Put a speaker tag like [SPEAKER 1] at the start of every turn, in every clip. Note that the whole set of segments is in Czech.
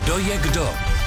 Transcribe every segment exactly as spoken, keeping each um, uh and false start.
[SPEAKER 1] Kdo je kdo?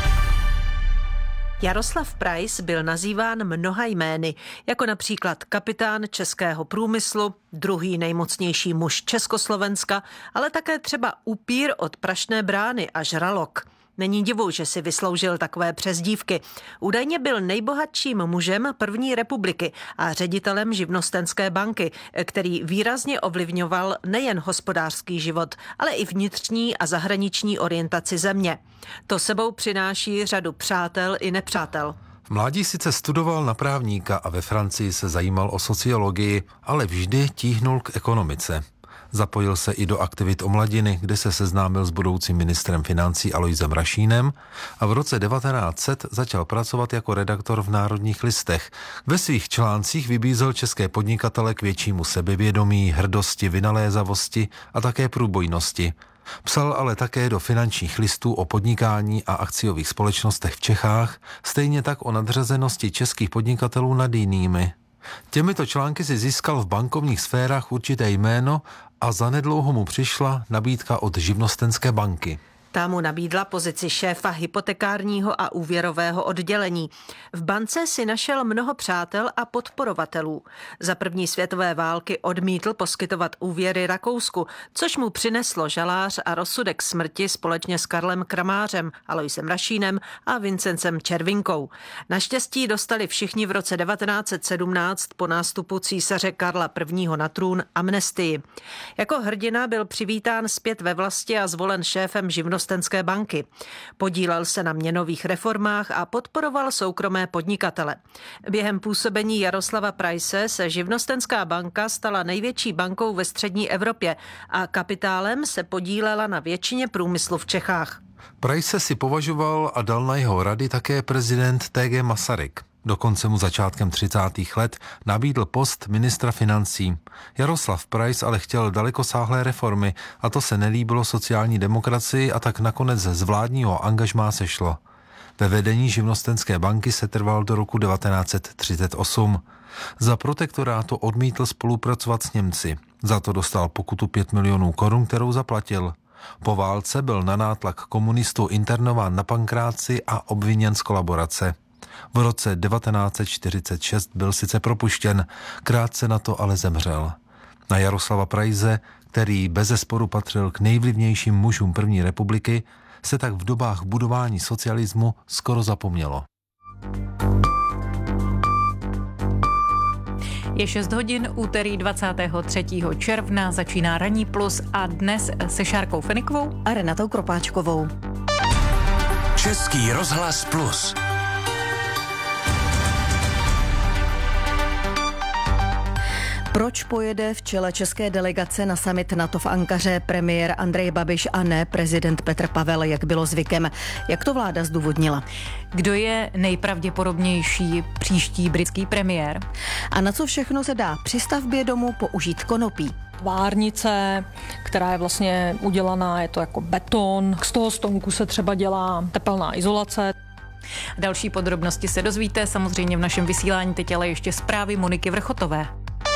[SPEAKER 2] Jaroslav Preiss byl nazýván mnoha jmény, jako například kapitán českého průmyslu, druhý nejmocnější muž Československa, ale také třeba upír od Prašné brány a žralok. Není divu, že si vysloužil takové přezdívky. Údajně byl nejbohatším mužem první republiky a ředitelem živnostenské banky, který výrazně ovlivňoval nejen hospodářský život, ale i vnitřní a zahraniční orientaci země. To sebou přináší řadu přátel i nepřátel.
[SPEAKER 3] V mládí sice studoval na právníka a ve Francii se zajímal o sociologii, ale vždy tíhnul k ekonomice. Zapojil se i do aktivit Omladiny, kde se seznámil s budoucím ministrem financí Alojzem Rašínem a v roce devatenáct set začal pracovat jako redaktor v Národních listech. Ve svých článcích vybízel české podnikatele k většímu sebevědomí, hrdosti, vynalézavosti a také průbojnosti. Psal ale také do finančních listů o podnikání a akciových společnostech v Čechách, stejně tak o nadřazenosti českých podnikatelů nad jinými. Těmito články si získal v bankovních sférách určité jméno a zanedlouho mu přišla nabídka od živnostenské banky.
[SPEAKER 2] Ta mu nabídla pozici šéfa hypotekárního a úvěrového oddělení. V bance si našel mnoho přátel a podporovatelů. Za první světové války odmítl poskytovat úvěry Rakousku, což mu přineslo žalář a rozsudek smrti společně s Karlem Kramářem, Alojzem Rašínem a Vincencem Červinkou. Naštěstí dostali všichni v roce devatenáct set sedmnáct po nástupu císaře Karla prvního na trůn amnestii. Jako hrdina byl přivítán zpět ve vlasti a zvolen šéfem živnostenské banky. Podílel se na měnových reformách a podporoval soukromé podnikatele. Během působení Jaroslava Preisse se živnostenská banka stala největší bankou ve střední Evropě a kapitálem se podílela na většině průmyslu v Čechách.
[SPEAKER 3] Preisse si považoval a dal na jeho rady také prezident T G Masaryk. Dokonce mu začátkem třicátých let nabídl post ministra financí. Jaroslav Preiss ale chtěl dalekosáhlé reformy a to se nelíbilo sociální demokracii a tak nakonec z vládního angažmá sešlo. Ve vedení živnostenské banky se trval do roku devatenáct set třicet osm. Za protektorátu odmítl spolupracovat s Němci. Za to dostal pokutu pět milionů korun, kterou zaplatil. Po válce byl na nátlak komunistů internován na Pankráci a obviněn z kolaborace. V roce devatenáct set čtyřicet šest byl sice propuštěn, krátce na to ale zemřel. Na Jaroslava Preisse, který bezesporu patřil k nejvlivnějším mužům první republiky, se tak v dobách budování socialismu skoro zapomnělo.
[SPEAKER 4] Je šest hodin, úterý dvacátého třetího června, začíná Ranní plus a dnes se Šárkou Fenikovou
[SPEAKER 5] a Renatou Kropáčkovou.
[SPEAKER 1] Český rozhlas plus.
[SPEAKER 5] Proč pojede v čele české delegace na summit NATO v Ankaře premiér Andrej Babiš a ne prezident Petr Pavel, jak bylo zvykem? Jak to vláda zdůvodnila?
[SPEAKER 4] Kdo je nejpravděpodobnější příští britský premiér?
[SPEAKER 5] A na co všechno se dá při stavbě domu použít konopí?
[SPEAKER 6] Várnice, která je vlastně udělaná, je to jako beton. Z toho stonku se třeba dělá tepelná izolace.
[SPEAKER 4] Další podrobnosti se dozvíte samozřejmě v našem vysílání, teď ale ještě zprávy Moniky Vrchotové.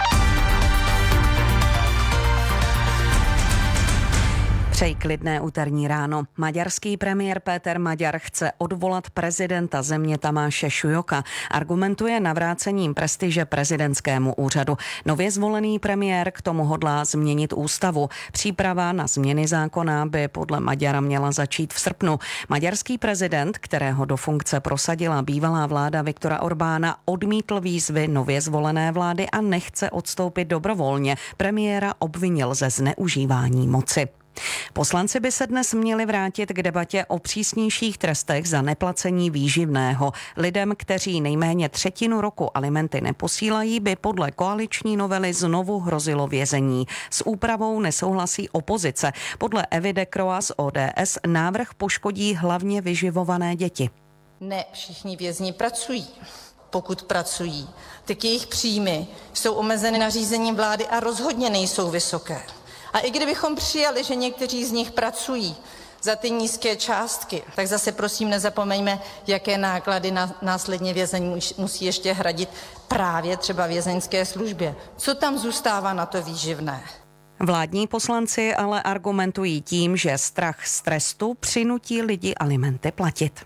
[SPEAKER 5] Přeji klidné úterní ráno. Maďarský premiér Péter Maďar chce odvolat prezidenta země Tamáše Šujoka. Argumentuje navrácením prestiže prezidentskému úřadu. Nově zvolený premiér k tomu hodlá změnit ústavu. Příprava na změny zákona by podle Maďara měla začít v srpnu. Maďarský prezident, kterého do funkce prosadila bývalá vláda Viktora Orbána, odmítl výzvy nově zvolené vlády a nechce odstoupit dobrovolně. Premiéra obvinil ze zneužívání moci. Poslanci by se dnes měli vrátit k debatě o přísnějších trestech za neplacení výživného. Lidem, kteří nejméně třetinu roku alimenty neposílají, by podle koaliční novely znovu hrozilo vězení. S úpravou nesouhlasí opozice. Podle Evy de Croix z O D S návrh poškodí hlavně vyživované děti.
[SPEAKER 7] Ne všichni vězni pracují. Pokud pracují, tak jejich příjmy jsou omezeny nařízením vlády a rozhodně nejsou vysoké. A i kdybychom přijali, že někteří z nich pracují za ty nízké částky, tak zase prosím nezapomeňme, jaké náklady na, následně vězeň musí ještě hradit právě třeba vězeňské službě. Co tam zůstává na to výživné?
[SPEAKER 5] Vládní poslanci ale argumentují tím, že strach z trestu přinutí lidi alimenty platit.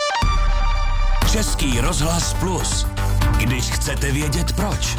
[SPEAKER 1] Český rozhlas Plus. Když chcete vědět proč.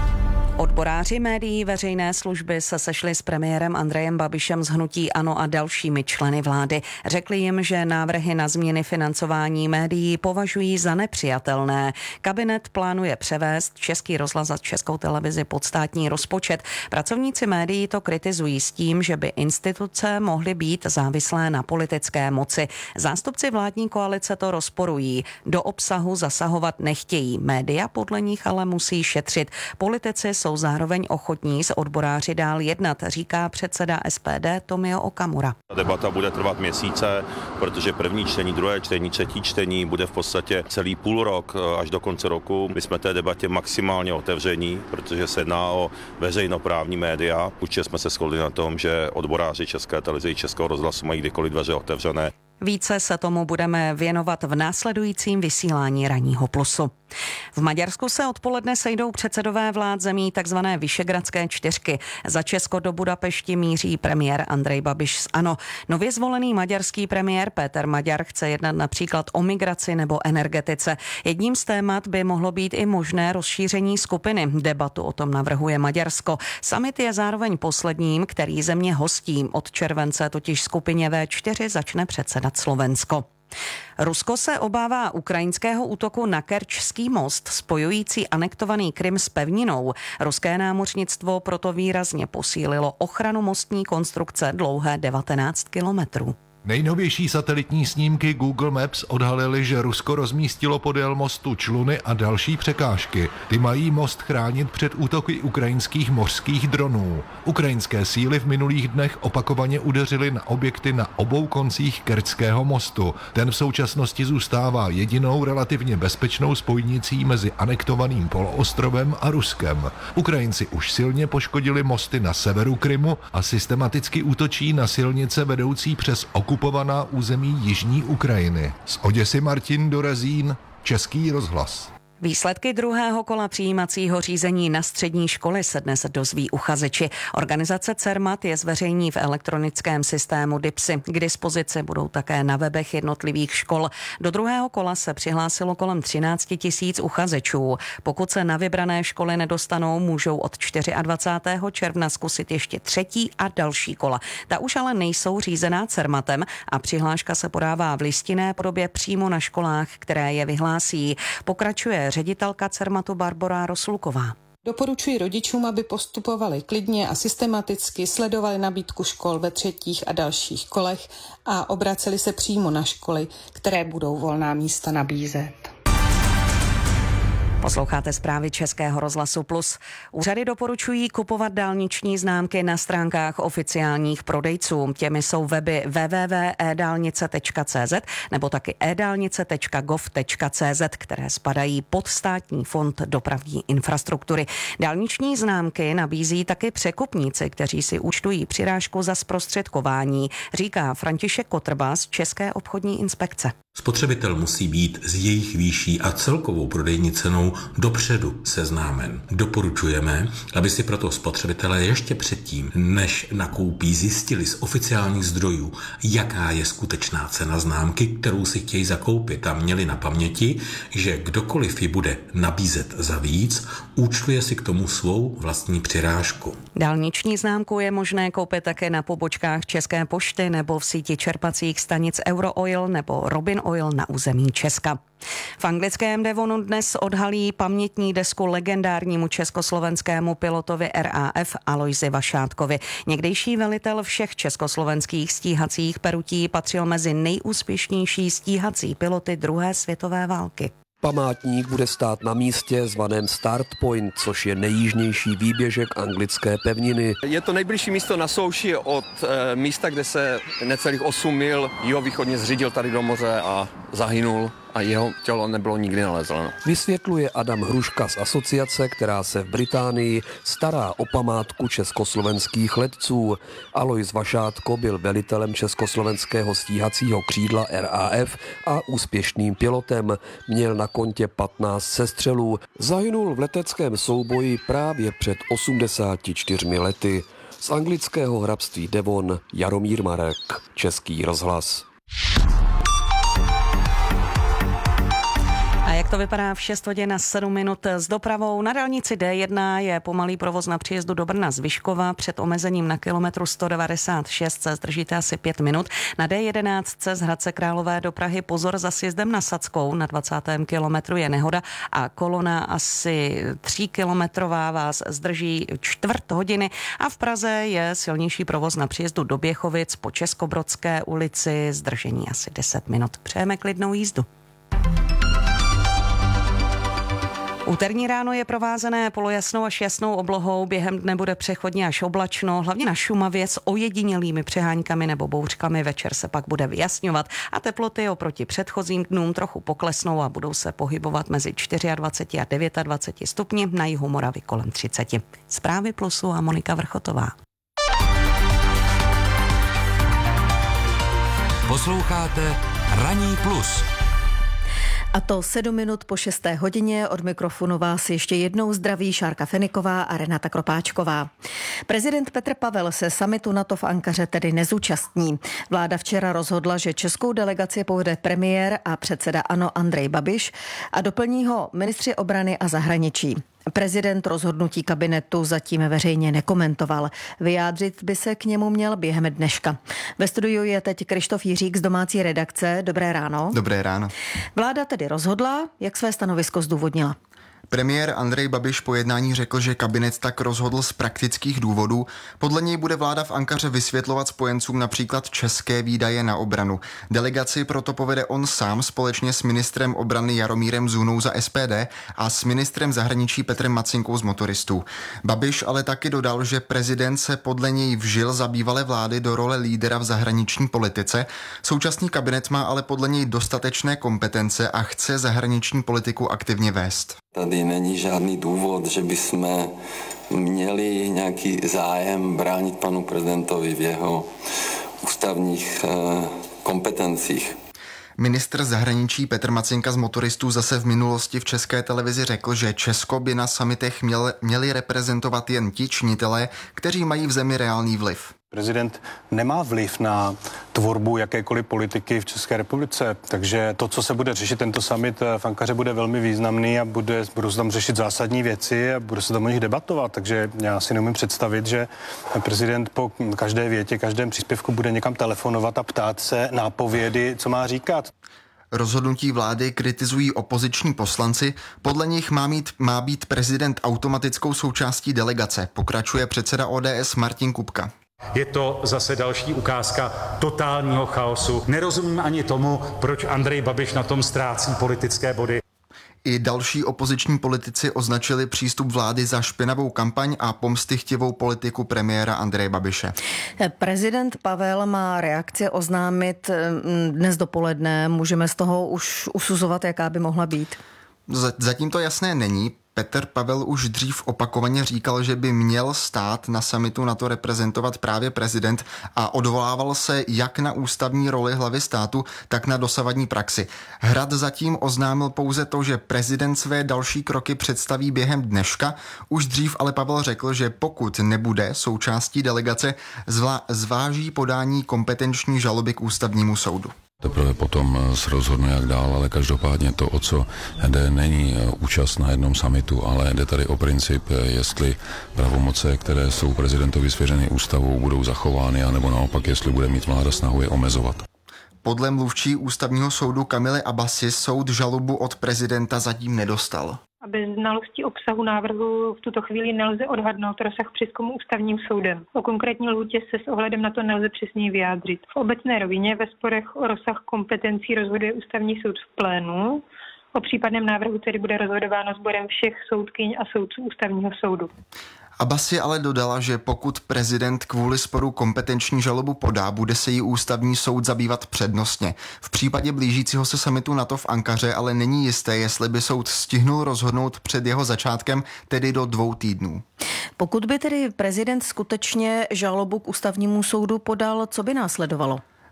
[SPEAKER 5] Odboráři médií veřejné služby se sešli s premiérem Andrejem Babišem z hnutí ANO a dalšími členy vlády. Řekli jim, že návrhy na změny financování médií považují za nepřijatelné. Kabinet plánuje převést Český rozhlas a Českou televizi pod státní rozpočet. Pracovníci médií to kritizují s tím, že by instituce mohly být závislé na politické moci. Zástupci vládní koalice to rozporují. Do obsahu zasahovat nechtějí. Média podle nich ale musí šetřit. Politici jsou zároveň ochotní s odboráři dál jednat, říká předseda S P D Tomio Okamura.
[SPEAKER 8] Debata bude trvat měsíce, protože první čtení, druhé čtení, třetí čtení bude v podstatě celý půl rok až do konce roku. My jsme té debatě maximálně otevření, protože se jedná o veřejnoprávní média. Určitě jsme se shodli na tom, že odboráři České televize i Českého rozhlasu mají kdykoliv dveře otevřené.
[SPEAKER 5] Více se tomu budeme věnovat v následujícím vysílání Ranního plusu. V Maďarsku se odpoledne sejdou předsedové vlád zemí takzvané Vyšegradské čtyřky. Za Česko do Budapešti míří premiér Andrej Babiš z ANO. Nově zvolený maďarský premiér Péter Maďar chce jednat například o migraci nebo energetice. Jedním z témat by mohlo být i možné rozšíření skupiny. Debatu o tom navrhuje Maďarsko. Summit je zároveň posledním, který země hostí. Od července totiž skupině V čtyři začne předsedat Slovensko. Rusko se obává ukrajinského útoku na Kerčský most, spojující anektovaný Krym s pevninou. Ruské námořnictvo proto výrazně posílilo ochranu mostní konstrukce dlouhé devatenáct kilometrů.
[SPEAKER 9] Nejnovější satelitní snímky Google Maps odhalily, že Rusko rozmístilo podél mostu čluny a další překážky. Ty mají most chránit před útoky ukrajinských mořských dronů. Ukrajinské síly v minulých dnech opakovaně udeřily na objekty na obou koncích Kerčského mostu. Ten v současnosti zůstává jedinou relativně bezpečnou spojnicí mezi anektovaným poloostrovem a Ruskem. Ukrajinci už silně poškodili mosty na severu Krymu a systematicky útočí na silnice vedoucí přes okupovaná území jižní Ukrajiny. Z Oděsy Martin Dorazín, Český rozhlas.
[SPEAKER 5] Výsledky druhého kola přijímacího řízení na střední školy se dnes dozví uchazeči. Organizace Cermat je zveřejní v elektronickém systému DIPSy. K dispozici budou také na webech jednotlivých škol. Do druhého kola se přihlásilo kolem třináct tisíc uchazečů. Pokud se na vybrané školy nedostanou, můžou od dvacátého čtvrtého června zkusit ještě třetí a další kola. Ta už ale nejsou řízená Cermatem a přihláška se podává v listinné podobě přímo na školách, které je vyhlásí. Pokračuje ředitelka Cermatu Barbora Rosluková.
[SPEAKER 10] Doporučuji rodičům, aby postupovali klidně a systematicky, sledovali nabídku škol ve třetích a dalších kolech a obraceli se přímo na školy, které budou volná místa nabízet.
[SPEAKER 5] Posloucháte zprávy Českého rozhlasu Plus. Úřady doporučují kupovat dálniční známky na stránkách oficiálních prodejců. Těmi jsou weby w w w tečka e dálnice tečka c z nebo taky e dálnice tečka gov tečka c z, které spadají pod Státní fond dopravní infrastruktury. Dálniční známky nabízí taky překupníci, kteří si účtují přirážku za zprostředkování, říká František Kotrba z České obchodní inspekce.
[SPEAKER 11] Spotřebitel musí být s jejich výší a celkovou prodejní cenou dopředu seznámen. Doporučujeme, aby si proto spotřebitelé ještě předtím, než nakoupí, zjistili z oficiálních zdrojů, jaká je skutečná cena známky, kterou si chtějí zakoupit, a měli na paměti, že kdokoliv ji bude nabízet za víc, účtuje si k tomu svou vlastní přirážku.
[SPEAKER 5] Dálniční známku je možné koupit také na pobočkách České pošty nebo v síti čerpacích stanic Eurooil nebo Robin Oil na území Česka. V anglickém Devonu dnes odhalí pamětní desku legendárnímu československému pilotovi R A F Alojzi Vašátkovi. Někdejší velitel všech československých stíhacích perutí patřil mezi nejúspěšnější stíhací piloty druhé světové války.
[SPEAKER 12] Památník bude stát na místě zvaném Start Point, což je nejjižnější výběžek anglické pevniny.
[SPEAKER 13] Je to nejbližší místo na souši od e, místa, kde se necelých osm mil jihovýchodně zřídil tady do moře a zahynul. A jeho tělo nebylo nikdy nalezeno.
[SPEAKER 12] Vysvětluje Adam Hruška z asociace, která se v Británii stará o památku československých letců. Alojz Vašátko byl velitelem československého stíhacího křídla R A F a úspěšným pilotem. Měl na kontě patnáct sestřelů. Zahynul v leteckém souboji právě před osmdesáti čtyřmi lety. Z anglického hrabství Devon Jaromír Marek, Český rozhlas.
[SPEAKER 5] A jak to vypadá v šest hodin a sedm minut s dopravou? Na dálnici D jedna je pomalý provoz na příjezdu do Brna z Vyškova. Před omezením na kilometru sto devadesát šest se zdržíte asi pět minut. Na D jedenáct z Hradce Králové do Prahy pozor za sjezdem na Sadskou. Na dvacátém kilometru je nehoda a kolona asi tříkilometrová vás zdrží čtvrt hodiny. A v Praze je silnější provoz na příjezdu do Běchovic po Českobrodské ulici. Zdržení asi deset minut. Přejeme klidnou jízdu. Úterní ráno je provázené polojasnou až jasnou oblohou, během dne bude přechodně až oblačno, hlavně na Šumavě s ojedinělými přeháňkami nebo bouřkami, večer se pak bude vyjasňovat a teploty oproti předchozím dnům trochu poklesnou a budou se pohybovat mezi dvacet čtyři a dvacet devět stupni, na jihu Moravy kolem třicet. Zprávy Plusu a Monika Vrchotová.
[SPEAKER 1] Posloucháte Ranní plus.
[SPEAKER 2] A to sedm minut po šesté hodině. Od mikrofonu vás ještě jednou zdraví Šárka Feniková a Renata Kropáčková. Prezident Petr Pavel se summitu NATO v Ankaře tedy nezúčastní. Vláda včera rozhodla, že českou delegaci povede premiér a předseda ANO Andrej Babiš a doplní ho ministři obrany a zahraničí. Prezident rozhodnutí kabinetu zatím veřejně nekomentoval. Vyjádřit by se k němu měl během dneška. Ve studiu je teď Krištof Jiřík z domácí redakce. Dobré ráno.
[SPEAKER 14] Dobré ráno.
[SPEAKER 2] Vláda tedy rozhodla, jak své stanovisko zdůvodnila.
[SPEAKER 14] Premiér Andrej Babiš po jednání řekl, že kabinet tak rozhodl z praktických důvodů. Podle něj bude vláda v Ankaře vysvětlovat spojencům například české výdaje na obranu. Delegaci proto povede on sám společně s ministrem obrany Jaromírem Zůnou za S P D a s ministrem zahraničí Petrem Macinkou z Motoristů. Babiš ale taky dodal, že prezident se podle něj vžil za bývalé vlády do role lídera v zahraniční politice. Současný kabinet má ale podle něj dostatečné kompetence a chce zahraniční politiku aktivně vést.
[SPEAKER 15] Tady není žádný důvod, že bychom měli nějaký zájem bránit panu prezidentovi v jeho ústavních eh, kompetencích.
[SPEAKER 14] Ministr zahraničí Petr Macinka z Motoristů zase v minulosti v České televizi řekl, že Česko by na summitech měl, měli reprezentovat jen ti činitelé, kteří mají v zemi reálný vliv.
[SPEAKER 16] Prezident nemá vliv na tvorbu jakékoliv politiky v České republice, takže to, co se bude řešit tento summit v Ankaře, bude velmi významný a bude, budou se tam řešit zásadní věci a bude se tam o nich debatovat, takže já si neumím představit, že prezident po každé větě, každém příspěvku bude někam telefonovat a ptát se nápovědy, co má říkat.
[SPEAKER 14] Rozhodnutí vlády kritizují opoziční poslanci. Podle nich má, mít, má být prezident automatickou součástí delegace, pokračuje předseda O D S Martin Kupka.
[SPEAKER 17] Je to zase další ukázka totálního chaosu. Nerozumím ani tomu, proč Andrej Babiš na tom ztrácí politické body.
[SPEAKER 14] I další opoziční politici označili přístup vlády za špinavou kampaň a pomstychtivou politiku premiéra Andreje Babiše.
[SPEAKER 2] Prezident Pavel má reakci oznámit dnes dopoledne. Můžeme z toho už usuzovat, jaká by mohla být?
[SPEAKER 14] Zatím to jasné není. Petr Pavel už dřív opakovaně říkal, že by měl stát na summitu NATO reprezentovat právě prezident a odvolával se jak na ústavní roli hlavy státu, tak na dosavadní praxi. Hrad zatím oznámil pouze to, že prezident své další kroky představí během dneška. Už dřív ale Pavel řekl, že pokud nebude součástí delegace, zvla- zváží podání kompetenční žaloby k ústavnímu soudu.
[SPEAKER 18] Teprve potom se rozhodne, jak dál, ale každopádně to, o co jde, není účast na jednom summitu, ale jde tady o princip, jestli pravomoce, které jsou prezidentovi svěřeny ústavou, budou zachovány, anebo naopak, jestli bude mít vláda snahu je omezovat.
[SPEAKER 14] Podle mluvčí ústavního soudu Kamily Abbasi soud žalobu od prezidenta zatím nedostal.
[SPEAKER 19] A bez znalosti obsahu návrhu v tuto chvíli nelze odhadnout rozsah přezkumu ústavním soudem. O konkrétní lhůtě se s ohledem na to nelze přesněji vyjádřit. V obecné rovině ve sporech o rozsah kompetencí rozhoduje ústavní soud v plénu. O případném návrhu tedy bude rozhodováno sborem všech soudkyň a soudců ústavního soudu.
[SPEAKER 14] Abbasi ale dodala, že pokud prezident kvůli sporu kompetenční žalobu podá, bude se jí ústavní soud zabývat přednostně. V případě blížícího se summitu NATO v Ankaře ale není jisté, jestli by soud stihnul rozhodnout před jeho začátkem, tedy do dvou týdnů.
[SPEAKER 2] Pokud by tedy prezident skutečně žalobu k ústavnímu soudu podal, co by následovalo?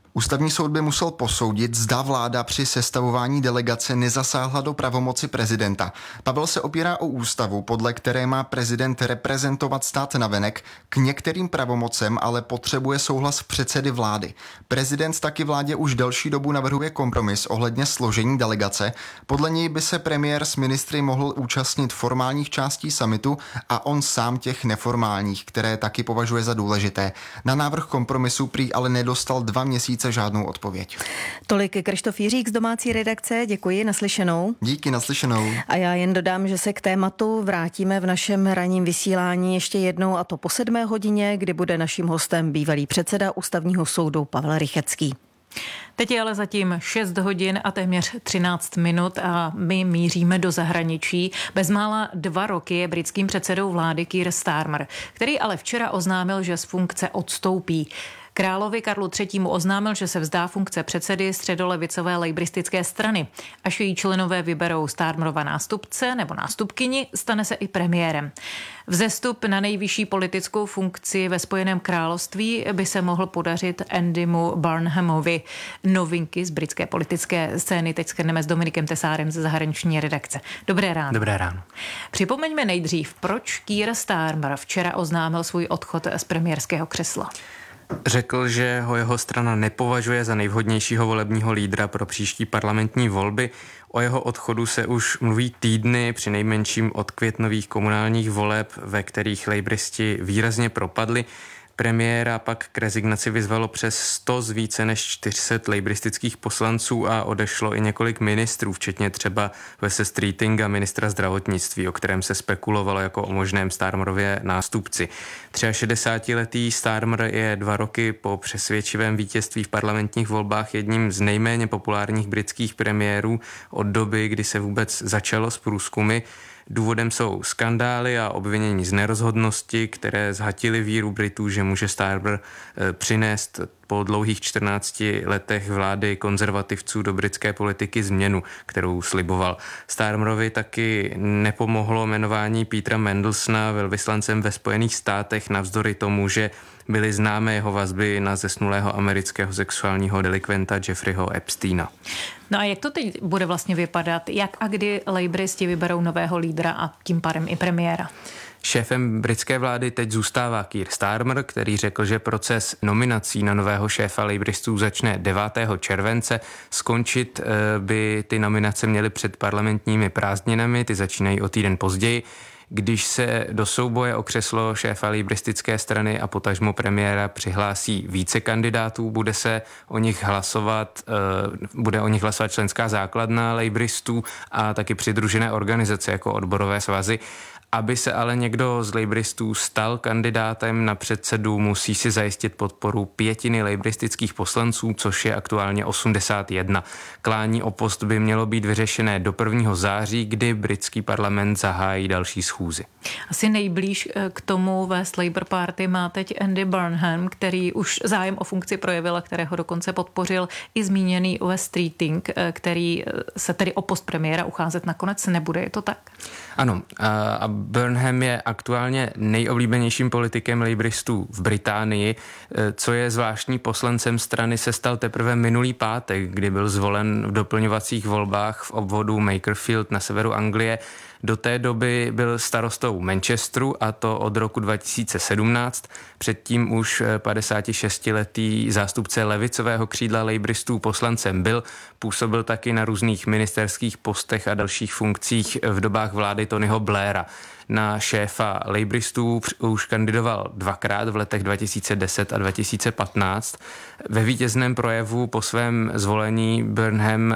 [SPEAKER 14] Ústavní soud by musel posoudit, zda vláda při sestavování delegace nezasáhla do pravomoci prezidenta. Pavel se opírá o ústavu, podle které má prezident reprezentovat stát navenek, k některým pravomocem ale potřebuje souhlas předsedy vlády. Prezident taky vládě už delší dobu navrhuje kompromis ohledně složení delegace. Podle něj by se premiér s ministry mohl účastnit formálních částí summitu a on sám těch neformálních, které taky považuje za důležité. Na návrh kompromisu prý ale nedostal dva měsíce žádnou odpověď.
[SPEAKER 5] Tolik Krištof Jiřík z domácí redakce, děkuji, naslyšenou.
[SPEAKER 14] Díky, naslyšenou.
[SPEAKER 5] A já jen dodám, že se k tématu vrátíme v našem ranním vysílání ještě jednou, a to po sedmé hodině, kdy bude naším hostem bývalý předseda Ústavního soudu Pavel Rychetský.
[SPEAKER 4] Teď je ale zatím šest hodin a téměř třináct minut a my míříme do zahraničí. Bezmála dva roky je britským předsedou vlády Keir Starmer, který ale včera oznámil, že z funkce odstoupí. Královi Karlu třetímu oznámil, že se vzdá funkce předsedy středolevicové lejbristické strany. Až její členové vyberou Starmerova nástupce nebo nástupkyni, stane se i premiérem. Vzestup na nejvyšší politickou funkci ve Spojeném království by se mohl podařit Andymu Burnhamovi. Novinky z britské politické scény teď shrneme s Dominikem Tesárem ze zahraniční redakce. Dobré ráno.
[SPEAKER 20] Dobré ráno.
[SPEAKER 4] Připomeňme nejdřív, proč Keir Starmer včera oznámil svůj odchod z premiérského křesla.
[SPEAKER 20] Řekl, že ho jeho strana nepovažuje za nejvhodnějšího volebního lídra pro příští parlamentní volby. O jeho odchodu se už mluví týdny, při nejmenším od květnových komunálních voleb, ve kterých lejbristi výrazně propadli. Premiéra pak k rezignaci vyzvalo přes sto z více než čtyři sta lejbristických poslanců a odešlo i několik ministrů, včetně třeba Wese Streetinga, ministra zdravotnictví, o kterém se spekulovalo jako o možném Starmerově nástupci. šedesátiletý Starmer je dva roky po přesvědčivém vítězství v parlamentních volbách jedním z nejméně populárních britských premiérů od doby, kdy se vůbec začalo s průzkumy. Důvodem jsou skandály a obvinění z nerozhodnosti, které zhatily víru Britů, že může Starmer přinést po dlouhých čtrnácti letech vlády konzervativců do britské politiky změnu, kterou sliboval. Starmerovi taky nepomohlo jmenování Petera Mandelsona velvyslancem ve Spojených státech navzdory tomu, že byly známé jeho vazby na zesnulého amerického sexuálního delikventa Jeffreyho Epsteina.
[SPEAKER 4] No a jak to teď bude vlastně vypadat? Jak a kdy lejbristi vyberou nového lídra a tím pádem i premiéra?
[SPEAKER 20] Šéfem britské vlády teď zůstává Keir Starmer, který řekl, že proces nominací na nového šéfa lejbristů začne devátého července. Skončit by ty nominace měly před parlamentními prázdninami, ty začínají o týden později. Když se do souboje o křeslo šéfa lejbristické strany a potažmo premiéra přihlásí více kandidátů, bude se o nich hlasovat, bude o nich hlasovat členská základna lejbristů a taky přidružené organizace jako odborové svazy. Aby se ale někdo z lejbristů stal kandidátem na předsedu, musí si zajistit podporu pětiny lejbristických poslanců, což je aktuálně osmdesát jedna. Klání o post by mělo být vyřešené do prvního září, kdy britský parlament zahájí další schůzi.
[SPEAKER 4] Asi nejblíž k tomu West Labour Party má teď Andy Burnham, který už zájem o funkci projevil a kterého dokonce podpořil i zmíněný Wes Streeting, který se tedy o post premiéra ucházet nakonec nebude. Je to tak?
[SPEAKER 20] Ano. A Burnham je aktuálně nejoblíbenějším politikem lejbristů v Británii. Co je zvláštní, poslancem strany se stal teprve minulý pátek, kdy byl zvolen v doplňovacích volbách v obvodu Makerfield na severu Anglie. Do té doby byl starostou Manchesteru, a to od roku dva tisíce sedmnáct. Předtím už padesátišestiletý zástupce levicového křídla lejbristů poslancem byl. Působil taky na různých ministerských postech a dalších funkcích v dobách vlády Tonyho Blaira. Na šéfa lejbristů už kandidoval dvakrát v letech dva tisíce deset a dva tisíce patnáct. Ve vítězném projevu po svém zvolení Burnham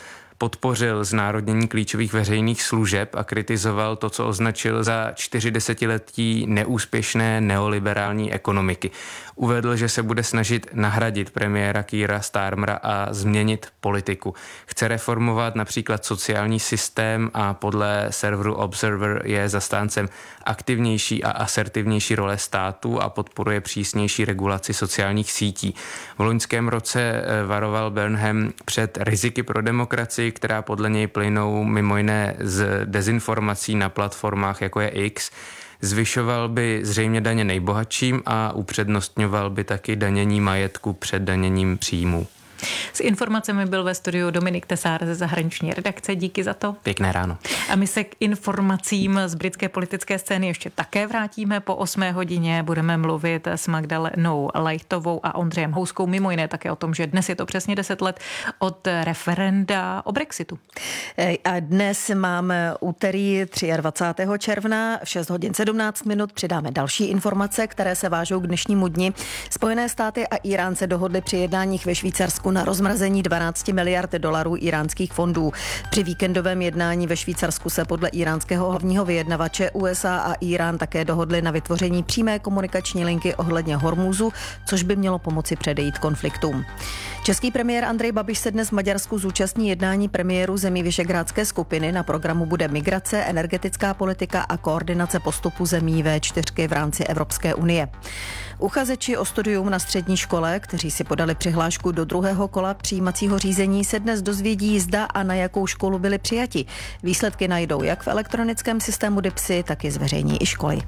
[SPEAKER 20] podpořil znárodnění klíčových veřejných služeb a kritizoval to, co označil za čtyři desetiletí neúspěšné neoliberální ekonomiky. Uvedl, že se bude snažit nahradit premiéra Keira Starmera a změnit politiku. Chce reformovat například sociální systém a podle serveru Observer je zastáncem aktivnější a asertivnější role státu a podporuje přísnější regulaci sociálních sítí. V loňském roce varoval Burnham před riziky pro demokracii, která podle něj plynou mimo jiné z dezinformací na platformách jako je X. Zvyšoval by zřejmě daně nejbohatším a upřednostňoval by taky danění majetku před daněním příjmů.
[SPEAKER 4] S informacemi byl ve studiu Dominik Tesár ze zahraniční redakce. Díky za to.
[SPEAKER 20] Pěkné ráno.
[SPEAKER 4] A my se k informacím z britské politické scény ještě také vrátíme. Po osmé hodině budeme mluvit s Magdalenou Leichtovou a Ondřejem Houskou. Mimo jiné také o tom, že dnes je to přesně deset let od referenda o Brexitu.
[SPEAKER 2] A dnes máme úterý dvacátého třetího června v šest hodin sedmnáct minut. Přidáme další informace, které se vážou k dnešnímu dni. Spojené státy a Irán se dohodli při jednáních ve Švýcarsku na rozmrazení dvanáct miliard dolarů iránských fondů. Při víkendovém jednání ve Švýcarsku se podle iránského hlavního vyjednavače U S A a Irán také dohodli na vytvoření přímé komunikační linky ohledně Hormúzu, což by mělo pomoci předejít konfliktům. Český premiér Andrej Babiš se dnes v Maďarsku zúčastní jednání premiérů zemí Visegrádské skupiny. Na programu bude migrace, energetická politika a koordinace postupu zemí V čtyři v rámci Evropské unie. Uchazeči o studium na střední škole, kteří si podali přihlášku do druhého kola přijímacího řízení, se dnes dozvědí, zda a na jakou školu byli přijati. Výsledky najdou jak v elektronickém systému DIPSy, tak i zveřejní i školy.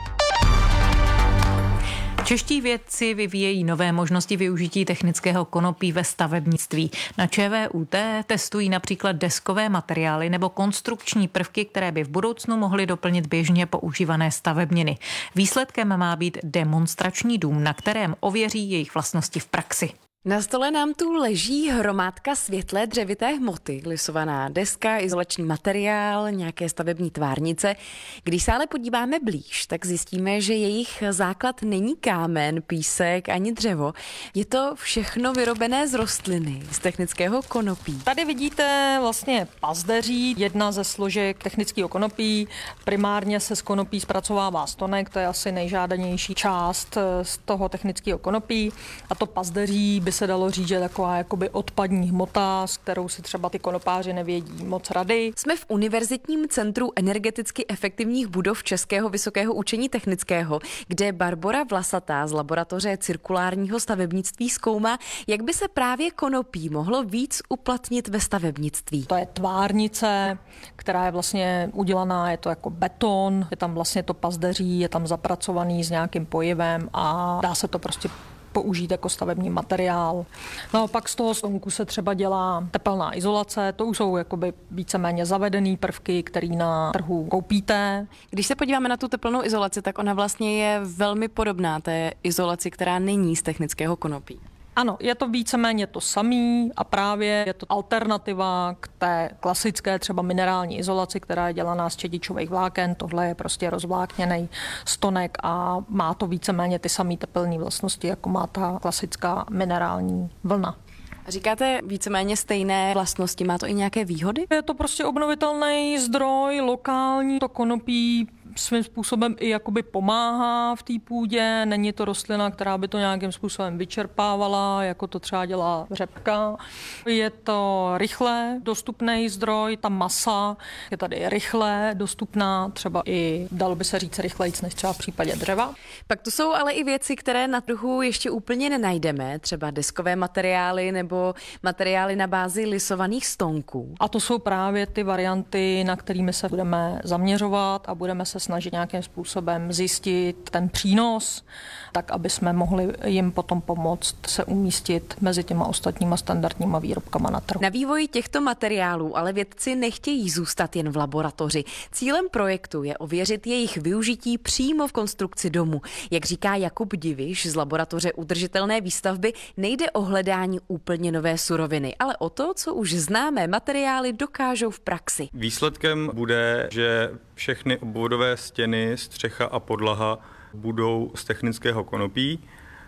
[SPEAKER 4] Čeští vědci vyvíjejí nové možnosti využití technického konopí ve stavebnictví. Na ČVUT testují například deskové materiály nebo konstrukční prvky, které by v budoucnu mohly doplnit běžně používané stavebniny. Výsledkem má být demonstrační dům, na kterém ověří jejich vlastnosti v praxi.
[SPEAKER 21] Na stole nám tu leží hromádka světlé dřevité hmoty, lisovaná deska, izolační materiál, nějaké stavební tvárnice. Když se ale podíváme blíž, tak zjistíme, že jejich základ není kámen, písek ani dřevo. Je to všechno vyrobené z rostliny, z technického konopí.
[SPEAKER 6] Tady vidíte vlastně pazdeří, jedna ze složek technického konopí. Primárně se z konopí zpracovává stonek, to je asi nejžádanější část z toho technického konopí. A to pazdeří by se dalo říct, že taková jakoby odpadní hmota, s kterou si třeba ty konopáři nevědí moc rady.
[SPEAKER 21] Jsme v Univerzitním centru energeticky efektivních budov Českého vysokého učení technického, kde Barbora Vlasatá z laboratoře cirkulárního stavebnictví zkoumá, jak by se právě konopí mohlo víc uplatnit ve stavebnictví.
[SPEAKER 6] To je tvárnice, která je vlastně udělaná, je to jako beton, je tam vlastně to pazdeří, je tam zapracovaný s nějakým pojivem a dá se to prostě použít jako stavební materiál. Naopak z toho stonku se třeba dělá tepelná izolace, to už jsou jakoby víceméně zavedený prvky, které na trhu koupíte.
[SPEAKER 21] Když se podíváme na tu tepelnou izolaci, tak ona vlastně je velmi podobná té izolaci, která není z technického konopí.
[SPEAKER 6] Ano, je to víceméně to samý a právě je to alternativa k té klasické třeba minerální izolaci, která je dělaná z čedičových vláken. Tohle je prostě rozvlákněný stonek a má to víceméně ty samé tepelné vlastnosti, jako má ta klasická minerální vlna.
[SPEAKER 21] Říkáte víceméně stejné vlastnosti, má to i nějaké výhody?
[SPEAKER 6] Je to prostě obnovitelný zdroj, lokální, to konopí svým způsobem i jakoby pomáhá v té půdě, není to rostlina, která by to nějakým způsobem vyčerpávala, jako to třeba dělá řepka. Je to rychle dostupný zdroj, ta masa je tady rychle dostupná, třeba i dalo by se říct rychlejc než třeba v případě dřeva.
[SPEAKER 21] Pak tu jsou ale i věci, které na trhu ještě úplně nenajdeme, třeba deskové materiály nebo materiály na bázi lisovaných stonků.
[SPEAKER 6] A to jsou právě ty varianty, na kterými se budeme zaměřovat a budeme se snažit nějakým způsobem zjistit ten přínos, tak aby jsme mohli jim potom pomoct se umístit mezi těma ostatníma standardníma výrobkama na trhu.
[SPEAKER 21] Na vývoji těchto materiálů ale vědci nechtějí zůstat jen v laboratoři. Cílem projektu je ověřit jejich využití přímo v konstrukci domu. Jak říká Jakub Diviš z laboratoře udržitelné výstavby, nejde o hledání úplně nové suroviny, ale o to, co už známé materiály dokážou v praxi.
[SPEAKER 22] Výsledkem bude, že všechny obvodové stěny, střecha a podlaha budou z technického konopí.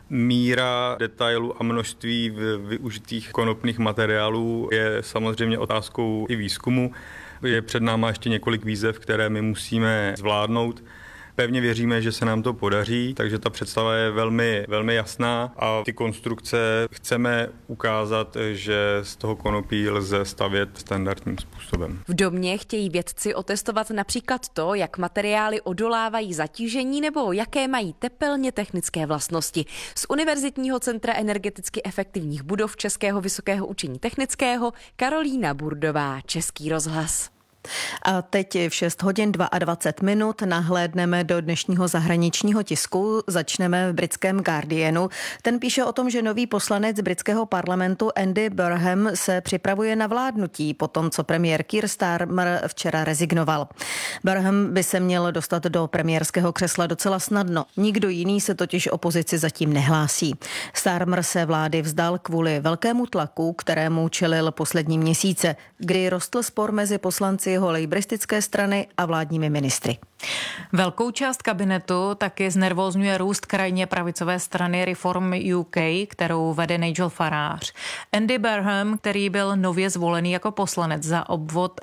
[SPEAKER 22] Míra detailu a množství využitých konopných materiálů je samozřejmě otázkou i výzkumu. Je před náma ještě několik výzev, které my musíme zvládnout. Pevně věříme, že se nám to podaří, takže ta představa je velmi, velmi jasná a ty konstrukce chceme ukázat, že z toho konopí lze stavět standardním způsobem.
[SPEAKER 21] V domě chtějí vědci otestovat například to, jak materiály odolávají zatížení nebo jaké mají tepelně technické vlastnosti. Z Univerzitního centra energeticky efektivních budov Českého vysokého učení technického Karolína Burdová, Český rozhlas.
[SPEAKER 2] A teď v šest hodin dvacet dva minut nahlédneme do dnešního zahraničního tisku. Začneme v britském Guardianu. Ten píše o tom, že nový poslanec britského parlamentu Andy Burnham se připravuje na vládnutí po tom, co premiér Keir Starmer včera rezignoval. Burnham by se měl dostat do premiérského křesla docela snadno. Nikdo jiný se totiž opozici zatím nehlásí. Starmer se vlády vzdal kvůli velkému tlaku, kterému čelil poslední měsíce, kdy rostl spor mezi poslanci jeho lejbristické strany a vládními ministry.
[SPEAKER 4] Velkou část kabinetu taky znervózňuje růst krajně pravicové strany Reform U K, kterou vede Nigel Farage. Andy Burnham, který byl nově zvolený jako poslanec za obvod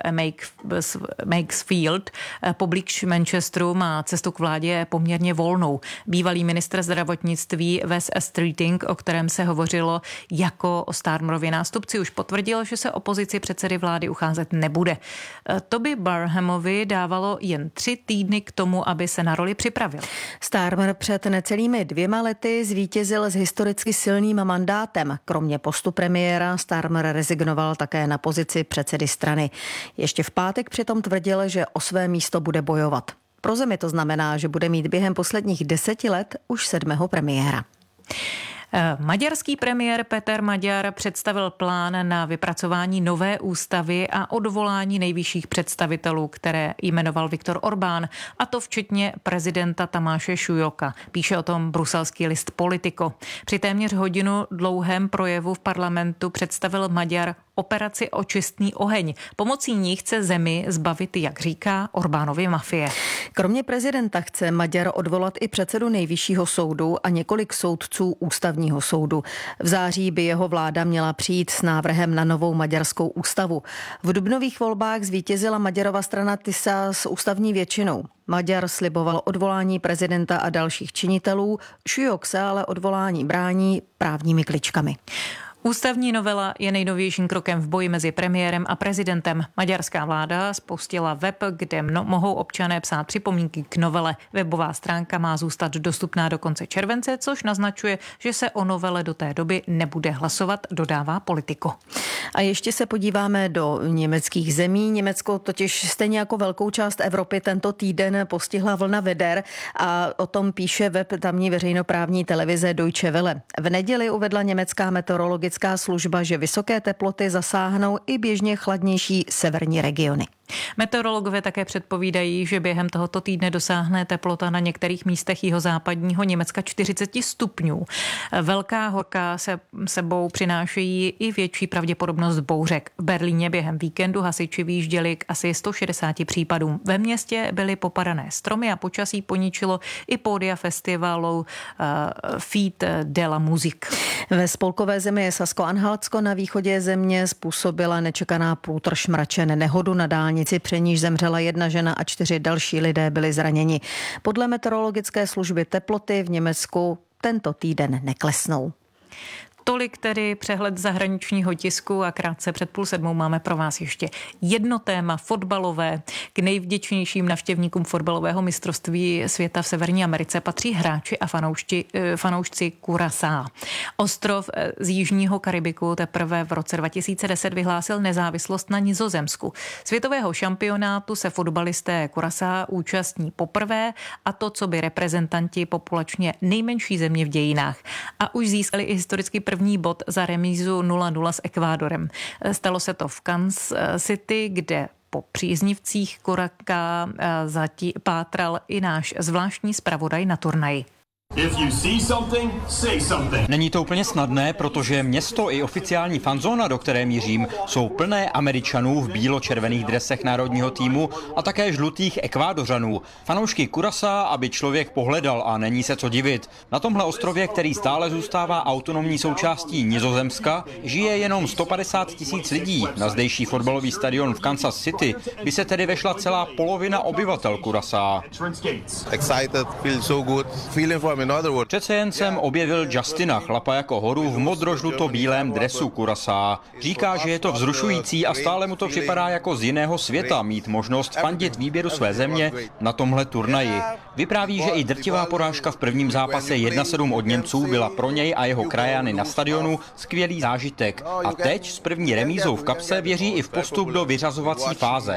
[SPEAKER 4] Makefield poblíž Manchesteru, má cestu k vládě poměrně volnou. Bývalý ministr zdravotnictví Wes Streeting, o kterém se hovořilo jako o Starmerově nástupci, už potvrdil, že se opozici předsedy vlády ucházet nebude. To by Burnhamovi dávalo jen tři týdny k tomu, aby se na roli připravil.
[SPEAKER 2] Starmer před necelými dvěma lety zvítězil s historicky silným mandátem. Kromě postu premiéra Starmer rezignoval také na pozici předsedy strany. Ještě v pátek přitom tvrdil, že o své místo bude bojovat. Pro zemi to znamená, že bude mít během posledních deseti let už sedmého premiéra.
[SPEAKER 4] Maďarský premiér Péter Magyar představil plán na vypracování nové ústavy a odvolání nejvyšších představitelů, které jmenoval Viktor Orbán, a to včetně prezidenta Tamáše Šujoka. Píše o tom bruselský list Politico. Při téměř hodinu dlouhém projevu v parlamentu představil Maďar operaci Očistný oheň. Pomocí ní chce zemi zbavit, jak říká, Orbánovy mafie.
[SPEAKER 2] Kromě prezidenta chce Maďar odvolat i předsedu nejvyššího soudu a několik soudců ústavního soudu. V září by jeho vláda měla přijít s návrhem na novou maďarskou ústavu. V dubnových volbách zvítězila Maďarova strana Tisa s ústavní většinou. Maďar sliboval odvolání prezidenta a dalších činitelů, Šujok se ale odvolání brání právními kličkami.
[SPEAKER 4] Ústavní novela je nejnovějším krokem v boji mezi premiérem a prezidentem. Maďarská vláda spustila web, kde mno, mohou občané psát připomínky k novele. Webová stránka má zůstat dostupná do konce července, což naznačuje, že se o novele do té doby nebude hlasovat, dodává Politico.
[SPEAKER 2] A ještě se podíváme do německých zemí. Německo totiž stejně jako velkou část Evropy tento týden postihla vlna veder a o tom píše web tamní veřejnoprávní televize Deutsche Welle. V neděli uvedla německá meteorologická služba, že vysoké teploty zasáhnou i běžně chladnější severní regiony.
[SPEAKER 4] Meteorologové také předpovídají, že během tohoto týdne dosáhne teplota na některých místech jihozápadního Německa čtyřicet stupňů. Velká horka se sebou přinášejí i větší pravděpodobnost bouřek. V Berlíně během víkendu hasiči vyjížděli k asi sto šedesáti případům. Ve městě byly popadané stromy a počasí poničilo i pódia festivalu uh, Fête de la Musique.
[SPEAKER 2] Ve spolkové zemi Sasko-Anhaltsko na východě země způsobila nečekaná průtrž mračen nehodu na dálnici, při níž zemřela jedna žena a čtyři další lidé byli zraněni. Podle meteorologické služby teploty v Německu tento týden neklesnou.
[SPEAKER 4] Tolik tedy přehled zahraničního tisku a krátce před půl sedmou máme pro vás ještě jedno téma fotbalové. K nejvděčnějším navštěvníkům fotbalového mistrovství světa v Severní Americe patří hráči a fanoušci, fanoušci Curaçao. Ostrov z jižního Karibiku teprve v roce dva tisíce deset vyhlásil nezávislost na Nizozemsku. Světového šampionátu se fotbalisté Curaçao účastní poprvé, a to co by reprezentanti populačně nejmenší země v dějinách. A už získali i historicky první bod za remízu nula nula s Ekvádorem. Stalo se to v Kansas City, kde po příznivcích Curaçao pátral i náš zvláštní zpravodaj na turnaji.
[SPEAKER 3] Není to úplně snadné, protože město i oficiální fanzóna, do které mířím, jsou plné Američanů v bílo-červených dresech národního týmu a také žlutých Ekvádořanů. Fanoušky Curaçao, aby člověk pohledal, a není se co divit. Na tomhle ostrově, který stále zůstává autonomní součástí Nizozemska, žije jenom sto padesát tisíc lidí. Na zdejší fotbalový stadion v Kansas City by se tedy vešla celá polovina obyvatel Curaçao.
[SPEAKER 7] Excited, feel so good, feeling for
[SPEAKER 3] Přece jen jsem objevil Justina, chlapa jako horu v modrožluto-bílém dresu Curaçaa. Říká, že je to vzrušující a stále mu to připadá jako z jiného světa mít možnost fandit výběru své země na tomhle turnaji. Vypráví, že i drtivá porážka v prvním zápase jedna sedm od Němců byla pro něj a jeho krajany na stadionu skvělý zážitek. A teď s první remízou v kapse věří i v postup do vyřazovací fáze.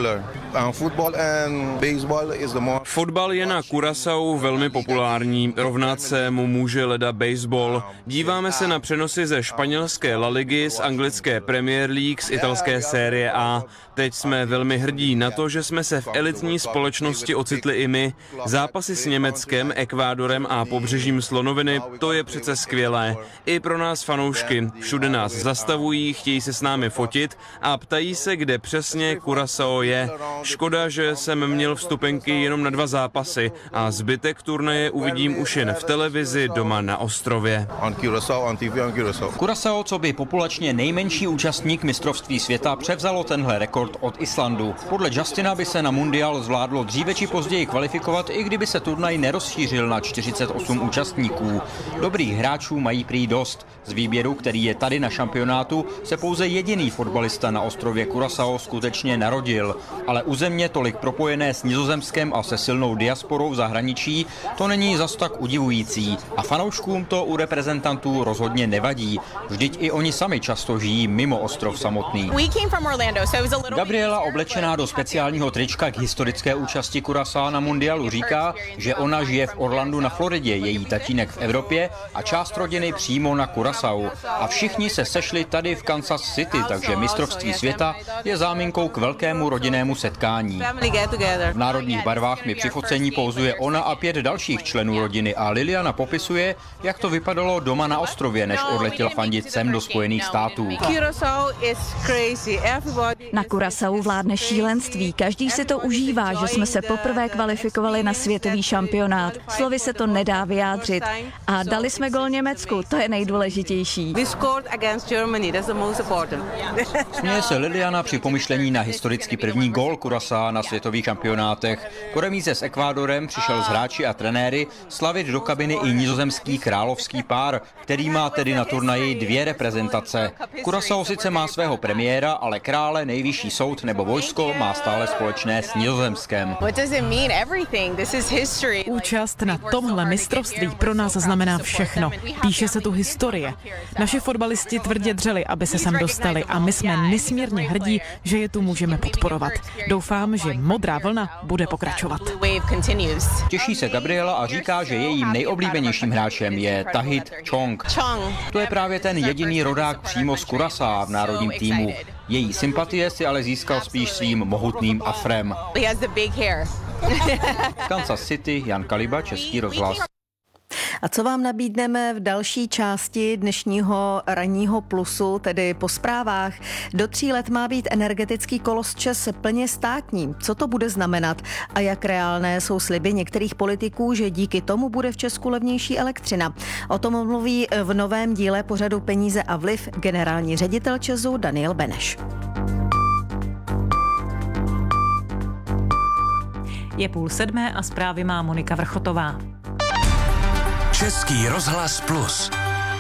[SPEAKER 7] Fotbal je na Curaçao velmi populární, rovnat se mu může leda baseball. Díváme se na přenosy ze španělské La Ligy, z anglické Premier League, z italské série A. Teď jsme velmi hrdí na to, že jsme se v elitní společnosti ocitli i my. Zápasy s Německem, Ekvádorem a pobřežím Slonoviny, to je přece skvělé. I pro nás fanoušky. Všude nás zastavují, chtějí se s námi fotit a ptají se, kde přesně Curaçao je. Škoda, že jsem měl vstupenky jenom na dva zápasy a zbytek turnaje uvidím už jen v televizi doma na ostrově.
[SPEAKER 3] Curaçao, co by populačně nejmenší účastník mistrovství světa, převzalo tenhle rekord od Islandu. Podle Justina by se na mundial zvládlo dříve či později kvalifikovat, i kdyby se turnaj nerozšířil na čtyřicet osm účastníků. Dobrých hráčů mají prý dost. Z výběru, který je tady na šampionátu, se pouze jediný fotbalista na ostrově Curaçao skutečně narodil. Ale u země tolik propojené s Nizozemskem a se silnou diasporou v zahraničí, to není zas tak udivující. A fanouškům to u reprezentantů rozhodně nevadí. Vždyť i oni sami často žijí mimo ostrov samotný. Gabriela, oblečená do speciálního trička k historické účasti Curaçao na mundialu, říká, že ona žije v Orlandu na Floridě, její tatínek v Evropě a část rodiny přímo na Curaçao. A všichni se sešli tady v Kansas City, takže mistrovství světa je záminkou k velkému rodinnému setkání. V národních barvách mi při focení pouzuje ona a pět dalších členů rodiny a Liliana popisuje, jak to vypadalo doma na ostrově, než odletěla fandit sem do Spojených států.
[SPEAKER 8] Na Curaçao vládne šílenství. Každý si to užívá, že jsme se poprvé kvalifikovali na světový šampionát. Slovy se to nedá vyjádřit. A dali jsme gol Německu, to je nejdůležitější.
[SPEAKER 3] Směje se Liliana při pomyšlení na historicky první gól Curaçao na světových šampionátech. Po remíze s Ekvádorem přišel s hráči a trenéry slavit do kabiny i nizozemský královský pár, který má tedy na turnaji dvě reprezentace. Curaçao sice má svého premiéra, ale krále, nejvyšší soud nebo vojsko má stále společné s Nizozemskem.
[SPEAKER 23] Účast na tomhle mistrovství pro nás znamená všechno. Píše se tu historie. Naši fotbalisti tvrdě dřeli, aby se sem dostali a my jsme nesmírně hrdí, že je tu můžeme podporovat. Doufám, že modrá vlna bude pokračovat.
[SPEAKER 3] Těší se Gabriela a říká, že jejím nejoblíbenějším hráčem je Tahith Chong. To je právě ten jediný rodák přímo z Curaçao v národním týmu. Její sympatie si ale získal spíš svým mohutným afrem. Kansas City, Jan Kaliba, Český rozhlas.
[SPEAKER 5] A co vám nabídneme v další části dnešního ranního plusu, tedy po zprávách? Do tří let má být energetický kolos ČEZ plně státní. Co to bude znamenat a jak reálné jsou sliby některých politiků, že díky tomu bude v Česku levnější elektřina? O tom mluví v novém díle pořadu Peníze a vliv generální ředitel ČEZu Daniel Beneš.
[SPEAKER 4] Je půl sedmé a zprávy má Monika Vrchotová.
[SPEAKER 1] Český rozhlas plus.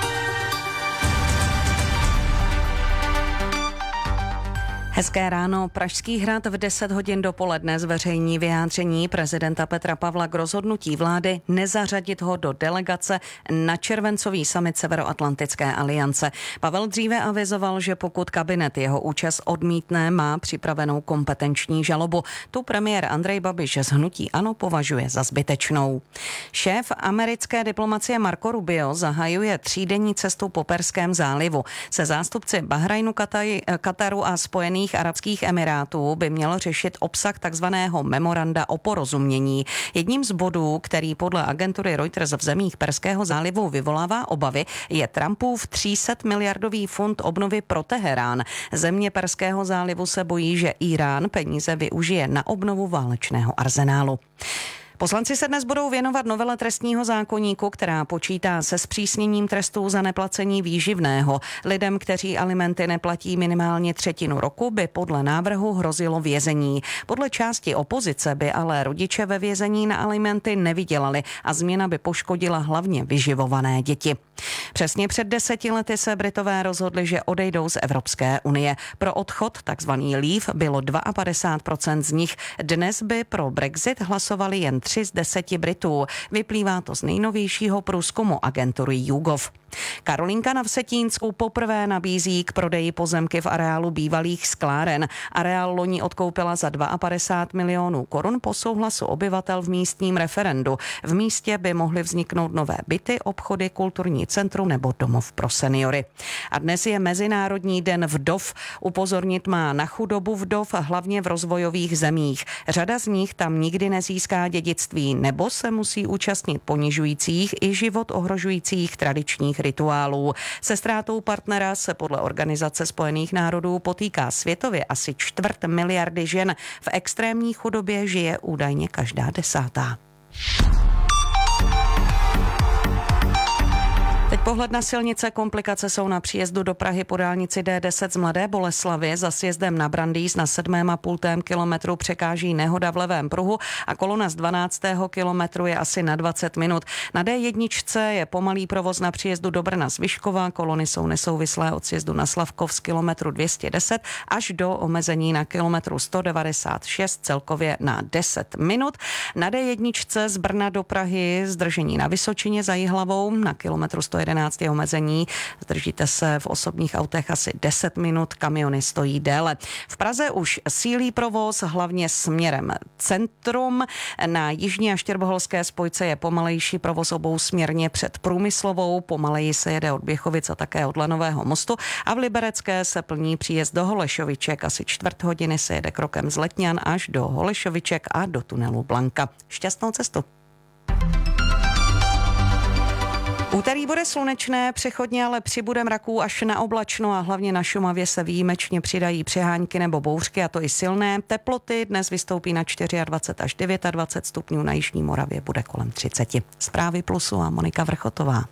[SPEAKER 5] Hezké ráno. Pražský hrad v deset hodin dopoledne zveřejní vyjádření prezidenta Petra Pavla k rozhodnutí vlády nezařadit ho do delegace na červencový summit Severoatlantické aliance. Pavel dříve avizoval, že pokud kabinet jeho účast odmítne, má připravenou kompetenční žalobu. Tu premiér Andrej Babiš z hnutí ANO považuje za zbytečnou. Šéf americké diplomacie Marco Rubio zahajuje třídenní cestu po Perském zálivu. Se zástupci Bahrajnu, Kataru a Spojených arabských emirátů by mělo řešit obsah takzvaného memoranda o porozumění. Jedním z bodů, který podle agentury Reuters v zemích Perského zálivu vyvolává obavy, je Trumpův tři sta miliardový fond obnovy pro Teherán. Země Perského zálivu se bojí, že Irán peníze využije na obnovu válečného arzenálu. Poslanci se dnes budou věnovat novele trestního zákoníku, která počítá se zpřísněním trestů za neplacení výživného. Lidem, kteří alimenty neplatí minimálně třetinu roku, by podle návrhu hrozilo vězení. Podle části opozice by ale rodiče ve vězení na alimenty nevydělali a změna by poškodila hlavně vyživované děti. Přesně před deseti lety se Britové rozhodli, že odejdou z Evropské unie. Pro odchod, takzvaný leave, bylo padesát dva procent z nich. Dnes by pro Brexit hlasovali jen tři z deseti Britů. Vyplývá to z nejnovějšího průzkumu agentury YouGov. Karolinka na Vsetínsku poprvé nabízí k prodeji pozemky v areálu bývalých skláren. Areál loni odkoupila za padesát dva milionů korun po souhlasu obyvatel v místním referendu. V místě by mohly vzniknout nové byty, obchody, kulturní centrum nebo domov pro seniory. A dnes je Mezinárodní den vdov. Upozornit má na chudobu vdov, hlavně v rozvojových zemích. Řada z nich tam nikdy nezíská dědictví nebo se musí účastnit ponižujících i život ohrožujících tradičních rituálů. Se ztrátou partnera se podle Organizace spojených národů potýká světově asi čtvrt miliardy žen. V extrémní chudobě žije údajně každá desátá. Teď pohled na silnice. Komplikace jsou na příjezdu do Prahy po dálnici D deset z Mladé Boleslavi. Za sjezdem na Brandýs na sedmém a půl kilometru překáží nehoda v levém pruhu a kolona z dvanáctého kilometru je asi na dvacet minut. Na D jedna je pomalý provoz na příjezdu do Brna z Vyškova. Kolony jsou nesouvislé od sjezdu na Slavkov z kilometru dvě stě deset až do omezení na kilometru sto devadesát šest, celkově na deset minut. Na D jedna z Brna do Prahy zdržení na Vysočině za Jihlavou na kilometru sto jedenáct je omezení. Zdržíte se v osobních autech asi deset minut, kamiony stojí déle. V Praze už sílí provoz, hlavně směrem centrum. Na jižní a štěrboholské spojce je pomalejší provoz obou směrně před Průmyslovou. Pomaleji se jede od Běchovic a také od Lanového mostu. A v Liberecké se plní příjezd do Holešoviček. Asi čtvrt hodiny se jede krokem z Letňan až do Holešoviček a do tunelu Blanka. Šťastnou cestu. Úterý bude slunečné, přechodně ale přibude mraků až na oblačno a hlavně na Šumavě se výjimečně přidají přehánky nebo bouřky, a to i silné. Teploty dnes vystoupí na dvacet čtyři až dvacet devět stupňů, na jižní Moravě bude kolem třicet. Zprávy Plusu a Monika Vrchotová.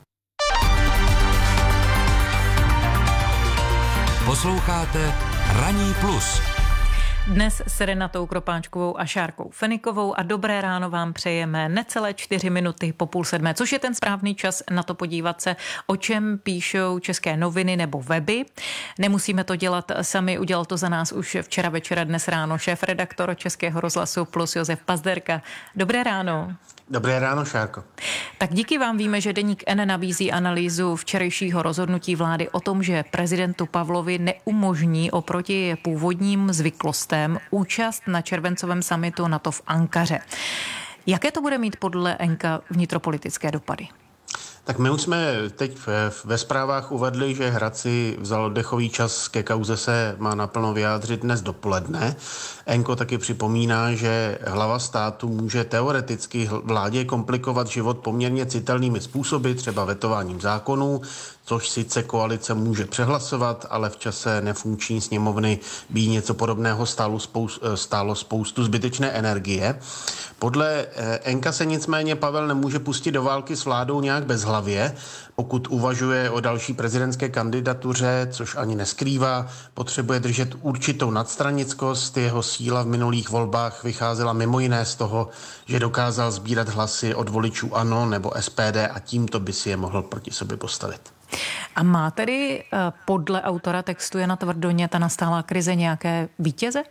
[SPEAKER 1] Posloucháte Ranní plus.
[SPEAKER 4] Dnes s Renatou Kropáčkovou a Šárkou Fenikovou a dobré ráno vám přejeme necelé čtyři minuty po půl sedmé, což je ten správný čas na to podívat se, o čem píšou české noviny nebo weby. Nemusíme to dělat sami, udělal to za nás už včera večera, dnes ráno šéfredaktor Českého rozhlasu Plus Josef Pazderka. Dobré ráno.
[SPEAKER 9] Dobré ráno, Šárko.
[SPEAKER 4] Tak díky vám víme, že deník N nabízí analýzu včerejšího rozhodnutí vlády o tom, že prezidentu Pavlovi neumožní oproti původním zvyklostem účast na červencovém summitu NATO v Ankaře. Jaké to bude mít podle N K vnitropolitické dopady?
[SPEAKER 9] Tak my už jsme teď ve zprávách uvedli, že Hrad si vzal oddechový čas, ke kauze se má naplno vyjádřit dnes dopoledne. Enko taky připomíná, že hlava státu může teoreticky vládě komplikovat život poměrně citelnými způsoby, třeba vetováním zákonů, což sice koalice může přehlasovat, ale v čase nefunkční sněmovny by něco podobného stálo spoustu, stálo spoustu zbytečné energie. Podle Enka se nicméně Pavel nemůže pustit do války s vládou nějak bezhlavě. Pokud uvažuje o další prezidentské kandidatuře, což ani neskrývá, potřebuje držet určitou nadstranickost. Jeho síla v minulých volbách vycházela mimo jiné z toho, že dokázal sbírat hlasy od voličů ANO nebo S P D a tímto by si je mohl proti sobě postavit.
[SPEAKER 4] A má tedy podle autora textu Jana Tvrdoně ta nastálá krize nějaké vítěze?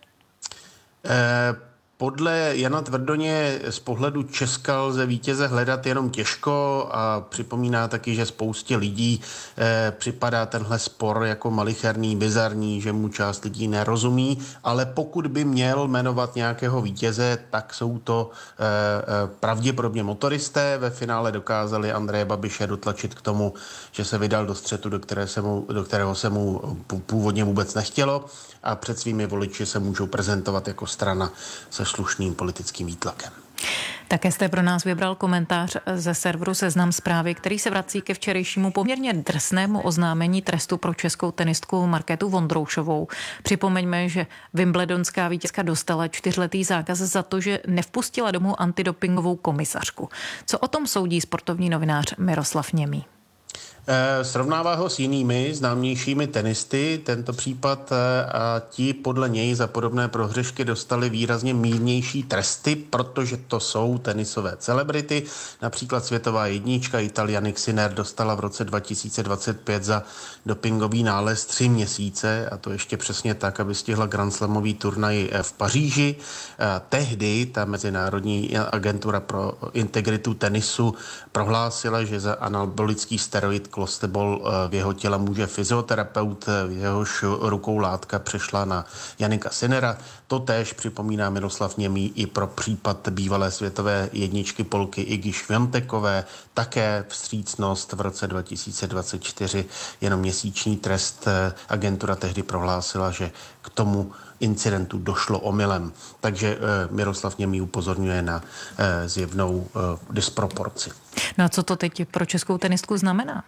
[SPEAKER 9] Eh... Podle Jana Tvrdoně z pohledu Česka lze vítěze hledat jenom těžko a připomíná taky, že spoustě lidí eh, připadá tenhle spor jako malicherný, bizarní, že mu část lidí nerozumí, ale pokud by měl jmenovat nějakého vítěze, tak jsou to eh, pravděpodobně motoristé. Ve finále dokázali Andreje Babiše dotlačit k tomu, že se vydal do střetu, do, které se mu, do kterého se mu původně vůbec nechtělo, a před svými voliči se můžou prezentovat jako strana se slušným politickým výtlakem.
[SPEAKER 4] Také jste pro nás vybral komentář ze serveru Seznam Zprávy, který se vrací ke včerejšímu poměrně drsnému oznámení trestu pro českou tenistku Markétu Vondroušovou. Připomeňme, že wimbledonská vítězka dostala čtyřletý zákaz za to, že nevpustila domů antidopingovou komisařku. Co o tom soudí sportovní novinář Miroslav Němý?
[SPEAKER 9] Srovnává ho s jinými známějšími tenisty, tento případ, a ti podle něj za podobné prohřešky dostali výrazně mírnější tresty, protože to jsou tenisové celebrity. Například světová jednička Ital Jannik Sinner dostala v roce dva tisíce dvacet pět za dopingový nález tři měsíce, a to ještě přesně tak, aby stihla Grand Slamový turnaj v Paříži. Tehdy ta Mezinárodní agentura pro integritu tenisu prohlásila, že za anabolický steroid Clostebol v jeho těla může fyzioterapeut, v jehož rukou látka přešla na Jannika Sinnera. To též připomíná Miroslav Němý i pro případ bývalé světové jedničky Polky Igy Świątekové. Také vstřícnost v roce dva tisíce dvacet čtyři, jenom měsíční trest. Agentura tehdy prohlásila, že k tomu incidentu došlo omylem. Takže Miroslav Němý upozorňuje na zjevnou disproporci.
[SPEAKER 4] No a co to teď pro českou tenistku znamená?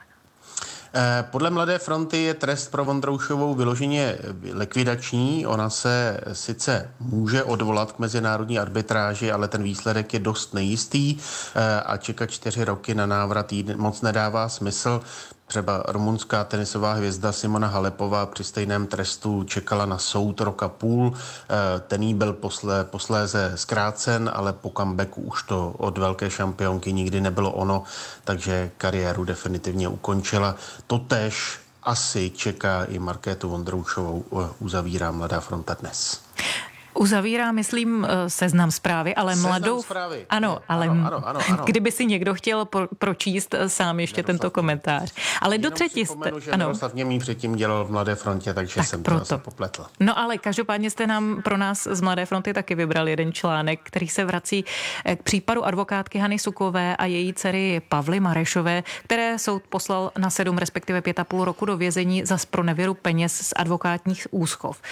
[SPEAKER 9] Podle Mladé fronty je trest pro Vondroušovou vyloženě likvidační. Ona se sice může odvolat k mezinárodní arbitráži, ale ten výsledek je dost nejistý a čekat čtyři roky na návrat jí moc nedává smysl. Třeba rumunská tenisová hvězda Simona Halepová při stejném trestu čekala na soud roka půl. Ten jí byl poslé, posléze zkrácen, ale po comebacku už to od velké šampionky nikdy nebylo ono, takže kariéru definitivně ukončila. Totéž asi čeká i Markétu Vondroušovou, uzavírá Mladá fronta dnes.
[SPEAKER 4] Uzavírá, myslím, Seznam Zprávy, ale
[SPEAKER 9] Seznam
[SPEAKER 4] mladou...
[SPEAKER 9] Zprávy.
[SPEAKER 4] Ano, ale
[SPEAKER 9] ano, ano, ano, ano.
[SPEAKER 4] kdyby si někdo chtěl pro, pročíst sám ještě
[SPEAKER 9] Miroslav.
[SPEAKER 4] tento komentář. Ale do třetí jste...
[SPEAKER 9] Že Miroslav Němý předtím dělal v Mladé frontě, takže tak jsem proto. to zase popletl.
[SPEAKER 4] No ale každopádně jste nám pro nás z Mladé fronty taky vybral jeden článek, který se vrací k případu advokátky Hany Sukové a její dcery Pavly Marešové, které soud poslal na sedm, respektive pět a půl roku do vězení za zpronevěru peněz z advokátních úschov.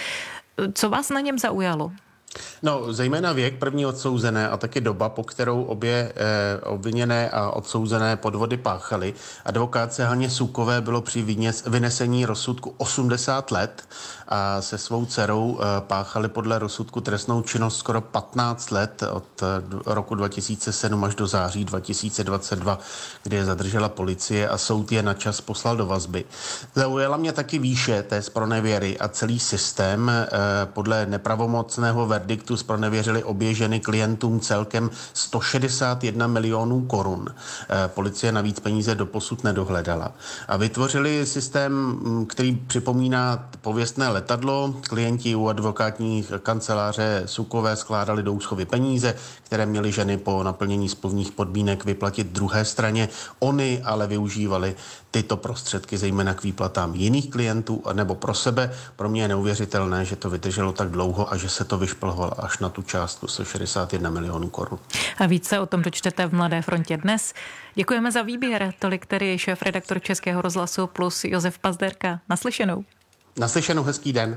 [SPEAKER 4] Co vás na něm zaujalo?
[SPEAKER 9] No, zejména věk první odsouzené a taky doba, po kterou obě eh, obviněné a odsouzené podvody páchaly. Advokátce Haně Sukové bylo při vyněs, vynesení rozsudku osmdesát let a se svou dcerou eh, páchali podle rozsudku trestnou činnost skoro patnáct let od eh, roku dva tisíce sedm až do září dva tisíce dvacet dva, kdy je zadržela policie a soud je na čas poslal do vazby. Zaujala mě taky výše té zpronevěry a celý systém. Eh, podle nepravomocného verdiktu zpronevěřili obě ženy klientům celkem sto šedesát jedna milionů korun. Policie navíc peníze doposud nedohledala. A vytvořili systém, který připomíná pověstné letadlo. Klienti u advokátních kanceláře Sukové skládali do úschovy peníze, které měly ženy po naplnění smluvních podmínek vyplatit druhé straně. Oni ale využívali tyto prostředky zejména k výplatám jiných klientů nebo pro sebe. Pro mě je neuvěřitelné, že to vydrželo tak dlouho a že se to vyšplhovalo až na tu částku sto šedesát jedna milionů korun.
[SPEAKER 4] A více o tom dočtete v Mladé frontě dnes. Děkujeme za výběr. Tolik tedy šéfredaktor Českého rozhlasu Plus Josef Pazderka. Naslyšenou.
[SPEAKER 9] Naslyšenou, hezký den.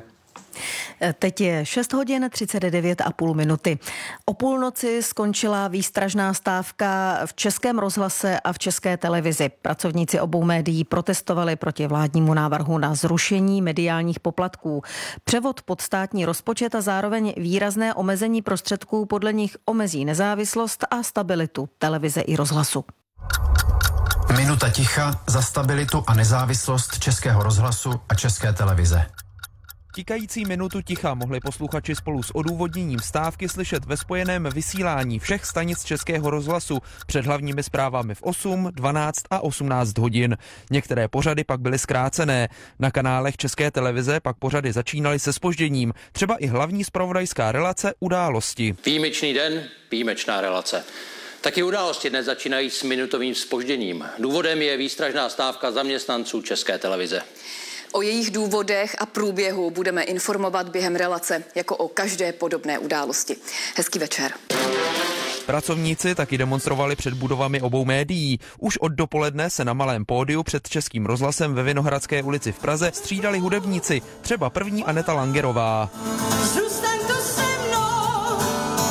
[SPEAKER 2] Teď je šest hodin třicet devět a půl minuty. O půlnoci skončila výstražná stávka v Českém rozhlase a v České televizi. Pracovníci obou médií protestovali proti vládnímu návrhu na zrušení mediálních poplatků. Převod pod státní rozpočet a zároveň výrazné omezení prostředků podle nich omezí nezávislost a stabilitu televize i rozhlasu.
[SPEAKER 10] Minuta ticha za stabilitu a nezávislost Českého rozhlasu a České televize.
[SPEAKER 11] Tikající minutu ticha mohli posluchači spolu s odůvodněním stávky slyšet ve spojeném vysílání všech stanic Českého rozhlasu před hlavními zprávami v osm, dvanáct a osmnáct hodin. Některé pořady pak byly zkrácené. Na kanálech České televize pak pořady začínaly se zpožděním, třeba i hlavní zpravodajská relace Události.
[SPEAKER 13] Výjimečný den, výjimečná relace. Taky Události dnes začínají s minutovým zpožděním. Důvodem je výstražná stávka zaměstnanců České televize.
[SPEAKER 24] O jejich důvodech a průběhu budeme informovat během relace, jako o každé podobné události. Hezký večer.
[SPEAKER 11] Pracovníci taky demonstrovali před budovami obou médií. Už od dopoledne se na malém pódiu před Českým rozhlasem ve Vinohradské ulici v Praze střídali hudebníci, třeba první Aneta Langerová.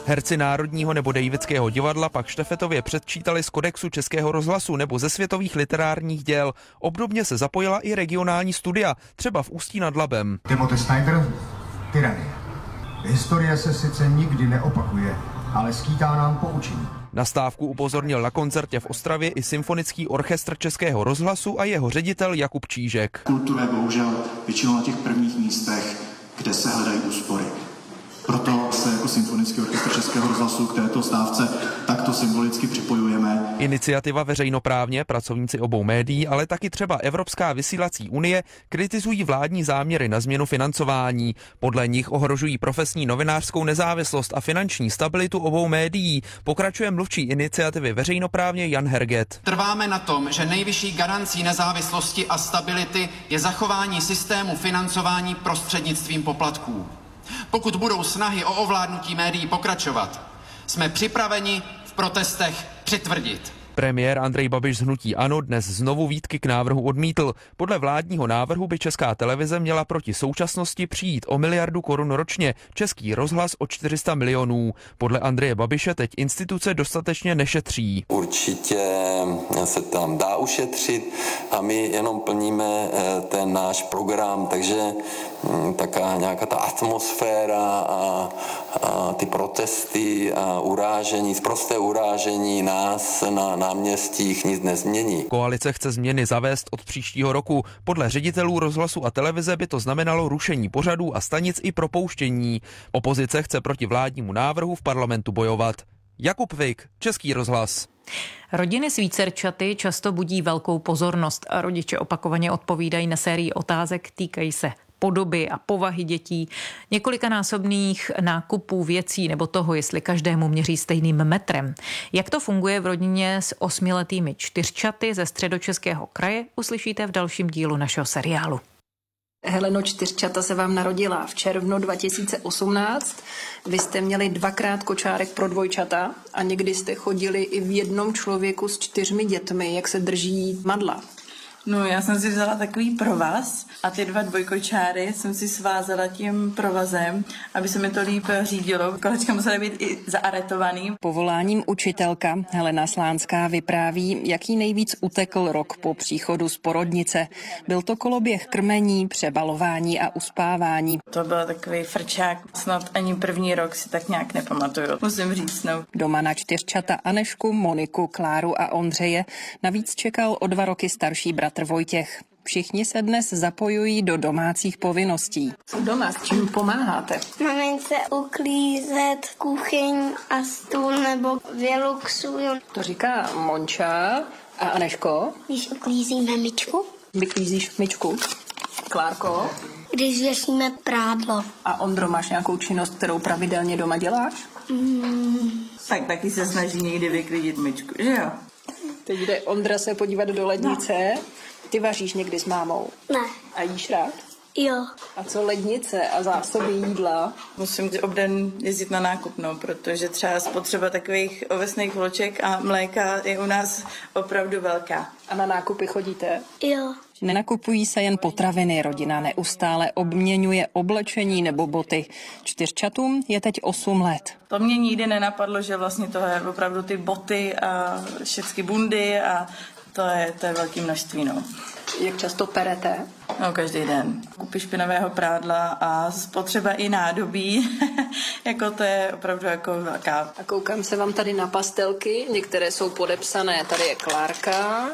[SPEAKER 11] Herci Národního nebo Davidského divadla pak štafetově předčítali z kodexu Českého rozhlasu nebo ze světových literárních děl. Obdobně se zapojila i regionální studia, třeba v Ústí nad Labem.
[SPEAKER 12] Timothy Snyder, Tyranie. Historie se sice nikdy neopakuje, ale skýtá nám poučení.
[SPEAKER 11] Na stávku upozornil na koncertě v Ostravě i symfonický orchestr Českého rozhlasu a jeho ředitel Jakub Čížek.
[SPEAKER 15] Kultura je bohužel většinou na těch prvních místech, kde se hledají úspory. Proto se jako symfonický orchestr Českého rozhlasu k této stávce takto symbolicky připojujeme.
[SPEAKER 11] Iniciativa veřejnoprávně, pracovníci obou médií, ale taky třeba Evropská vysílací unie kritizují vládní záměry na změnu financování. Podle nich ohrožují profesní novinářskou nezávislost a finanční stabilitu obou médií. Pokračuje mluvčí iniciativy veřejnoprávně Jan Herget.
[SPEAKER 16] Trváme na tom, že nejvyšší garancí nezávislosti a stability je zachování systému financování prostřednictvím poplatků. Pokud budou snahy o ovládnutí médií pokračovat, jsme připraveni v protestech přitvrdit.
[SPEAKER 11] Premiér Andrej Babiš z hnutí ANO dnes znovu výtky k návrhu odmítl. Podle vládního návrhu by Česká televize měla proti současnosti přijít o miliardu korun ročně, Český rozhlas o čtyři sta milionů. Podle Andreje Babiše teď instituce dostatečně nešetří.
[SPEAKER 17] Určitě se tam dá ušetřit a my jenom plníme ten náš program, takže taká nějaká ta atmosféra a, a ty protesty a urážení, sprosté urážení nás na náměstích nic nezmění.
[SPEAKER 11] Koalice chce změny zavést od příštího roku. Podle ředitelů rozhlasu a televize by to znamenalo rušení pořadů a stanic i propouštění. Opozice chce proti vládnímu návrhu v parlamentu bojovat. Jakub Vik, Český rozhlas.
[SPEAKER 4] Rodiny s vícerčaty často budí velkou pozornost a rodiče opakovaně odpovídají na sérii otázek, týkají se podoby a povahy dětí, několikanásobných nákupů věcí nebo toho, jestli každému měří stejným metrem. Jak to funguje v rodině s osmiletými čtyřčaty ze Středočeského kraje, uslyšíte v dalším dílu našeho seriálu.
[SPEAKER 25] Heleno, čtyřčata se vám narodila v červnu dva tisíce osmnáct. Vy jste měli dvakrát kočárek pro dvojčata a někdy jste chodili i v jednom člověku s čtyřmi dětmi. Jak se drží madla?
[SPEAKER 26] No, já jsem si vzala takový provaz a ty dva dvojkočáry jsem si svázala tím provazem, aby se mi to líp řídilo. Kolečka musela být i zaaretovaný.
[SPEAKER 25] Povoláním učitelka Helena Slánská vypráví, jaký nejvíc utekl rok po příchodu z porodnice. Byl to koloběh krmení, přebalování a uspávání.
[SPEAKER 26] To byl takový frčák, snad ani první rok si tak nějak nepamatuju, musím říct. No.
[SPEAKER 25] Doma na čtyřčata Anešku, Moniku, Kláru a Ondřeje navíc čekal o dva roky starší bratr Vojtěch. Všichni se dnes zapojují do domácích povinností. Doma s čím pomáháte?
[SPEAKER 27] Mamince uklízet kuchyň a stůl nebo vyluxuju.
[SPEAKER 25] To říká Monča. A Aneško?
[SPEAKER 27] Když uklízíme myčku.
[SPEAKER 25] Vyklízíš myčku. Klárko?
[SPEAKER 27] Když věšíme prádlo.
[SPEAKER 25] A Ondro, máš nějakou činnost, kterou pravidelně doma děláš?
[SPEAKER 26] Mm. Tak taky se snaží někdy vyklidit myčku, že jo?
[SPEAKER 25] Teď jde Ondra se podívat do lednice. No. Ty vaříš někdy s mámou?
[SPEAKER 27] Ne.
[SPEAKER 25] A jíš rád?
[SPEAKER 27] Jo.
[SPEAKER 25] A co lednice a zásoby jídla?
[SPEAKER 26] Musím obden jezdit na nákup, no, protože třeba spotřeba takových ovesných vloček a mléka je u nás opravdu velká.
[SPEAKER 25] A na nákupy chodíte?
[SPEAKER 27] Jo.
[SPEAKER 25] Nenakupují se jen potraviny, rodina neustále obměňuje oblečení nebo boty. Čtyřčatům je teď osm let.
[SPEAKER 26] To mě nikdy nenapadlo, že vlastně to je opravdu ty boty a všechny bundy a to je, to je velké množství, no.
[SPEAKER 25] Jak často perete?
[SPEAKER 26] No, každý den. Kupy špinavého prádla a spotřeba i nádobí. Jako to je opravdu jako velká.
[SPEAKER 25] A koukám se vám tady na pastelky, některé jsou podepsané. Tady je Klárka.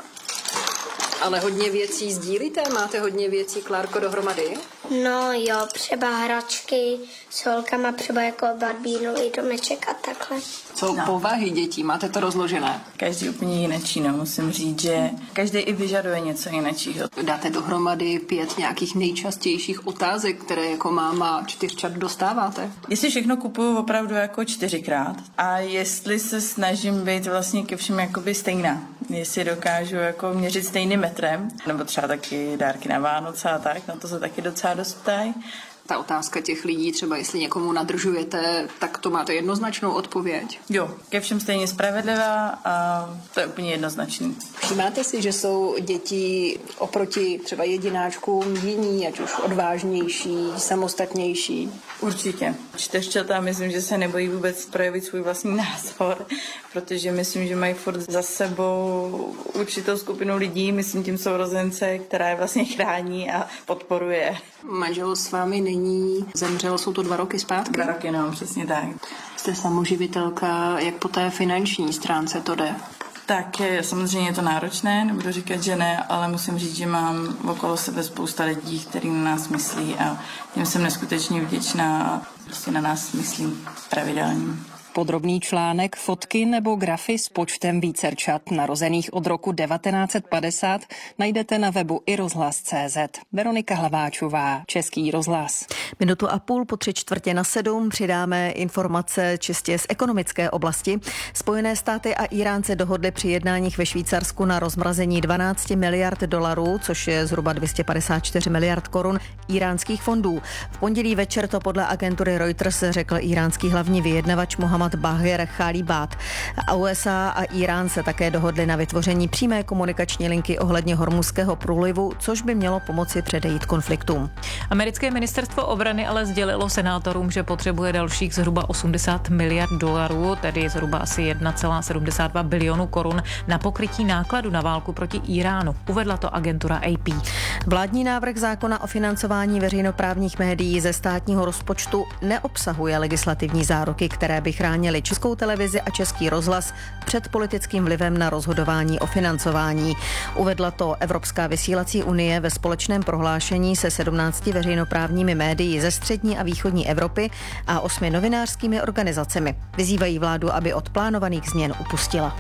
[SPEAKER 25] Ale hodně věcí sdílíte? Máte hodně věcí, Klárko, dohromady?
[SPEAKER 27] No jo, třeba hračky s holkama, třeba jako barbínový domeček a takhle.
[SPEAKER 25] Co no. Povahy dětí? Máte to rozložené?
[SPEAKER 26] Každý úplně jinačí, no, musím říct, že každý i vyžaduje něco jinačího.
[SPEAKER 25] Dáte dohromady pět nějakých nejčastějších otázek, které jako máma čtyřčat dostáváte?
[SPEAKER 26] Jestli všechno kupuju opravdu jako čtyřikrát a jestli se snažím být vlastně ke všem jakoby stejná. Jestli dokážu jako měřit stejným metrem, nebo třeba taky dárky na Vánoce a tak, na to se taky docela dost ptají.
[SPEAKER 25] Ta otázka těch lidí, třeba jestli někomu nadržujete, tak to máte jednoznačnou odpověď?
[SPEAKER 26] Jo, ke všem stejně spravedlivá a to je úplně jednoznačný.
[SPEAKER 25] Všimáte si, že jsou děti oproti třeba jedináčkům jiní, ať už odvážnější, samostatnější?
[SPEAKER 26] Určitě. Čtyřčata myslím, že se nebojí vůbec projevit svůj vlastní názor, protože myslím, že mají furt za sebou určitou skupinu lidí, myslím tím sourozence, která je vlastně chrání a podporuje.
[SPEAKER 25] Manžel s vámi není, zemřel, jsou to dva roky zpátky?
[SPEAKER 26] Dva roky, no, přesně tak.
[SPEAKER 25] Jste samoživitelka, jak po té finanční stránce to jde?
[SPEAKER 26] Tak samozřejmě je to náročné, nebudu říkat, že ne, ale musím říct, že mám okolo sebe spousta lidí, kteří na nás myslí a tím jsem neskutečně vděčná a prostě na nás myslí pravidelně.
[SPEAKER 5] Podrobný článek, fotky nebo grafy s počtem vícerčat narozených od roku devatenáct set padesát najdete na webu i rozhlas tečka cé zet. Veronika Hlaváčová, Český rozhlas.
[SPEAKER 2] Minutu a půl po tři čtvrtě na sedm přidáme informace čistě z ekonomické oblasti. Spojené státy a Írán se dohodli při jednáních ve Švýcarsku na rozmrazení dvanáct miliard dolarů, což je zhruba dvě stě padesát čtyři miliard korun íránských fondů. V pondělí večer to podle agentury Reuters řekl íránský hlavní vyjednavač Mohammad Bagher Khalibad. A U S A a Írán se také dohodli na vytvoření přímé komunikační linky ohledně Hormuzského průlivu, což by mělo pomoci předejít konfliktům.
[SPEAKER 4] Americké ministerstvo obrany ale sdělilo senátorům, že potřebuje dalších zhruba osmdesát miliard dolarů, tedy zhruba asi jedna celá sedmdesát dva bilionu korun na pokrytí nákladu na válku proti Iránu. Uvedla to agentura A P.
[SPEAKER 2] Vládní návrh zákona o financování veřejnoprávních médií ze státního rozpočtu neobsahuje legislativní záruky, které by chránily Českou televizi a Český rozhlas před politickým vlivem na rozhodování o financování. Uvedla to Evropská vysílací unie ve společném prohlášení se sedmnácti veřejnoprávními médii ze střední a východní Evropy a osmi novinářskými organizacemi. Vyzývají vládu, aby od plánovaných změn upustila.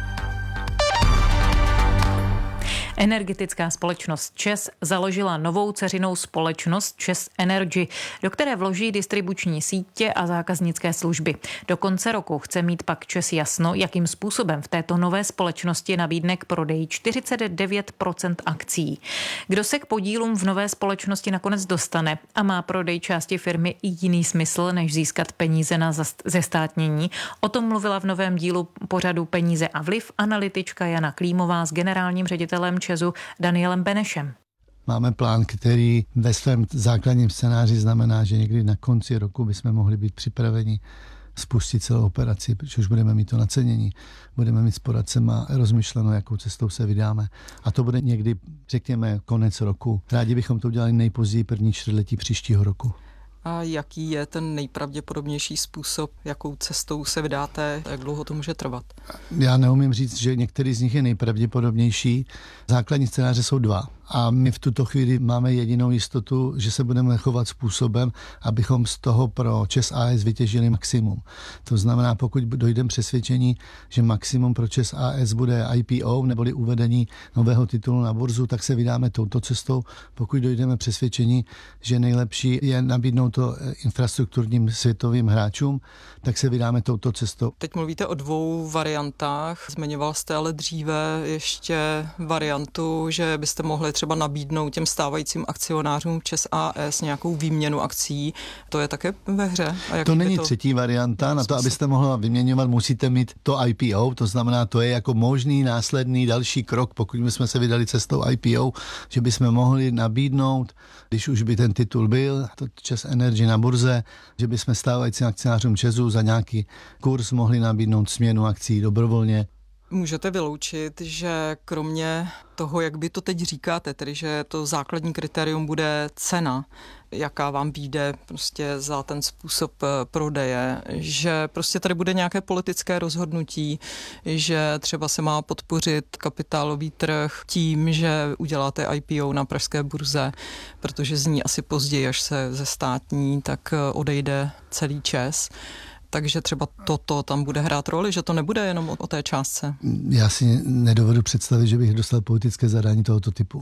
[SPEAKER 4] Energetická společnost ČEZ založila novou dceřinou společnost ČEZ Energy, do které vloží distribuční sítě a zákaznické služby. Do konce roku chce mít pak ČEZ jasno, jakým způsobem v této nové společnosti nabídne k prodeji čtyřicet devět procent akcí. Kdo se k podílům v nové společnosti nakonec dostane a má prodej části firmy i jiný smysl, než získat peníze na zestátnění, o tom mluvila v novém dílu pořadu Peníze a vliv analytička Jana Klímová s generálním ředitelem ČEZu Danielem Benešem.
[SPEAKER 6] Máme plán, který ve svém základním scénáři znamená, že někdy na konci roku bychom mohli být připraveni spustit celou operaci, protože už budeme mít to nacenění, budeme mít s poradcema rozmyšleno, jakou cestou se vydáme. A to bude někdy, řekněme, konec roku. Rádi bychom to udělali nejpozději první čtvrtletí příštího roku.
[SPEAKER 14] A jaký je ten nejpravděpodobnější způsob, jakou cestou se vydáte, jak dlouho to může trvat?
[SPEAKER 6] Já neumím říct, že některý z nich je nejpravděpodobnější. Základní scénáře jsou dva. A my v tuto chvíli máme jedinou jistotu, že se budeme chovat způsobem, abychom z toho pro ČEZ A S vytěžili maximum. To znamená, pokud dojdeme přesvědčení, že maximum pro ČEZ A S bude I P O neboli uvedení nového titulu na burzu, tak se vydáme touto cestou. Pokud dojdeme přesvědčení, že nejlepší je nabídnout to infrastrukturním světovým hráčům, tak se vydáme touto cestou.
[SPEAKER 14] Teď mluvíte o dvou variantách. Zmiňoval jste ale dříve ještě variantu, že byste mohli třeba nabídnout těm stávajícím akcionářům ČEZ A S nějakou výměnu akcí. To je také ve hře? A
[SPEAKER 6] to není to... třetí varianta. Na to, abyste mohla vyměňovat, musíte mít to I P O, to znamená, to je jako možný následný další krok, pokud bychom se vydali cestou I P O, že bychom mohli nabídnout, když už by ten titul byl, to ČEZ Energy na burze, že bychom stávajícím akcionářům ČEZu za nějaký kurz mohli nabídnout směnu akcí dobrovolně.
[SPEAKER 14] Můžete vyloučit, že kromě toho, jak by to teď říkáte, tedy že to základní kritérium bude cena, jaká vám vyjde prostě za ten způsob prodeje, že prostě tady bude nějaké politické rozhodnutí, že třeba se má podpořit kapitálový trh tím, že uděláte I P O na pražské burze, protože z ní asi později, až se zestátní, tak odejde celý ČEZ. Takže třeba toto tam bude hrát roli, že to nebude jenom o té částce.
[SPEAKER 6] Já si nedovedu představit, že bych dostal politické zadání tohoto typu.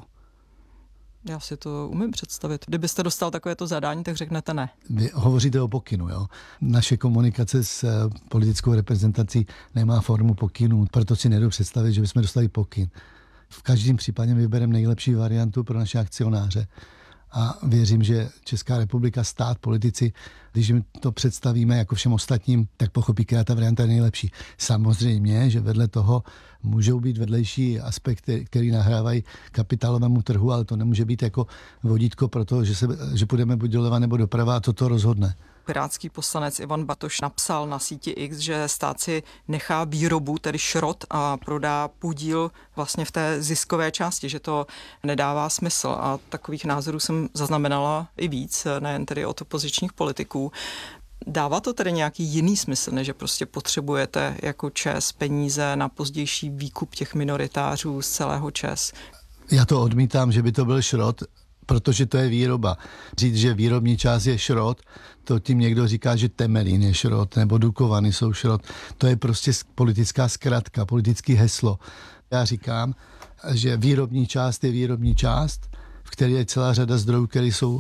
[SPEAKER 14] Já si to umím představit. Kdybyste dostal takovéto zadání, tak řeknete ne.
[SPEAKER 6] Vy hovoříte o pokynu, jo? Naše komunikace s politickou reprezentací nemá formu pokynu, proto si nedovedu představit, že bychom dostali pokyn. V každém případě vybereme nejlepší variantu pro naše akcionáře. A věřím, že Česká republika, stát, politici, když jim to představíme jako všem ostatním, tak pochopí, která ta varianta je nejlepší. Samozřejmě, že vedle toho můžou být vedlejší aspekty, které nahrávají kapitálovému trhu, ale to nemůže být jako vodítko pro to, že, se, že půjdeme buď doleva nebo doprava a toto rozhodne.
[SPEAKER 14] Pirátský poslanec Ivan Batoš napsal na síti X, že stát si nechá výrobu, tedy šrot, a prodá podíl vlastně v té ziskové části, že to nedává smysl. A takových názorů jsem zaznamenala i víc, nejen tedy od opozičních politiků. Dává to tedy nějaký jiný smysl, než že prostě potřebujete jako ČEZ peníze na pozdější výkup těch minoritářů z celého ČEZ?
[SPEAKER 6] Já to odmítám, že by to byl šrot, protože to je výroba. Říct, že výrobní část je šrot, to tím někdo říká, že Temelín je šrot, nebo Dukovany jsou šrot. To je prostě politická zkratka, politické heslo. Já říkám, že výrobní část je výrobní část, v které je celá řada zdrojů, které jsou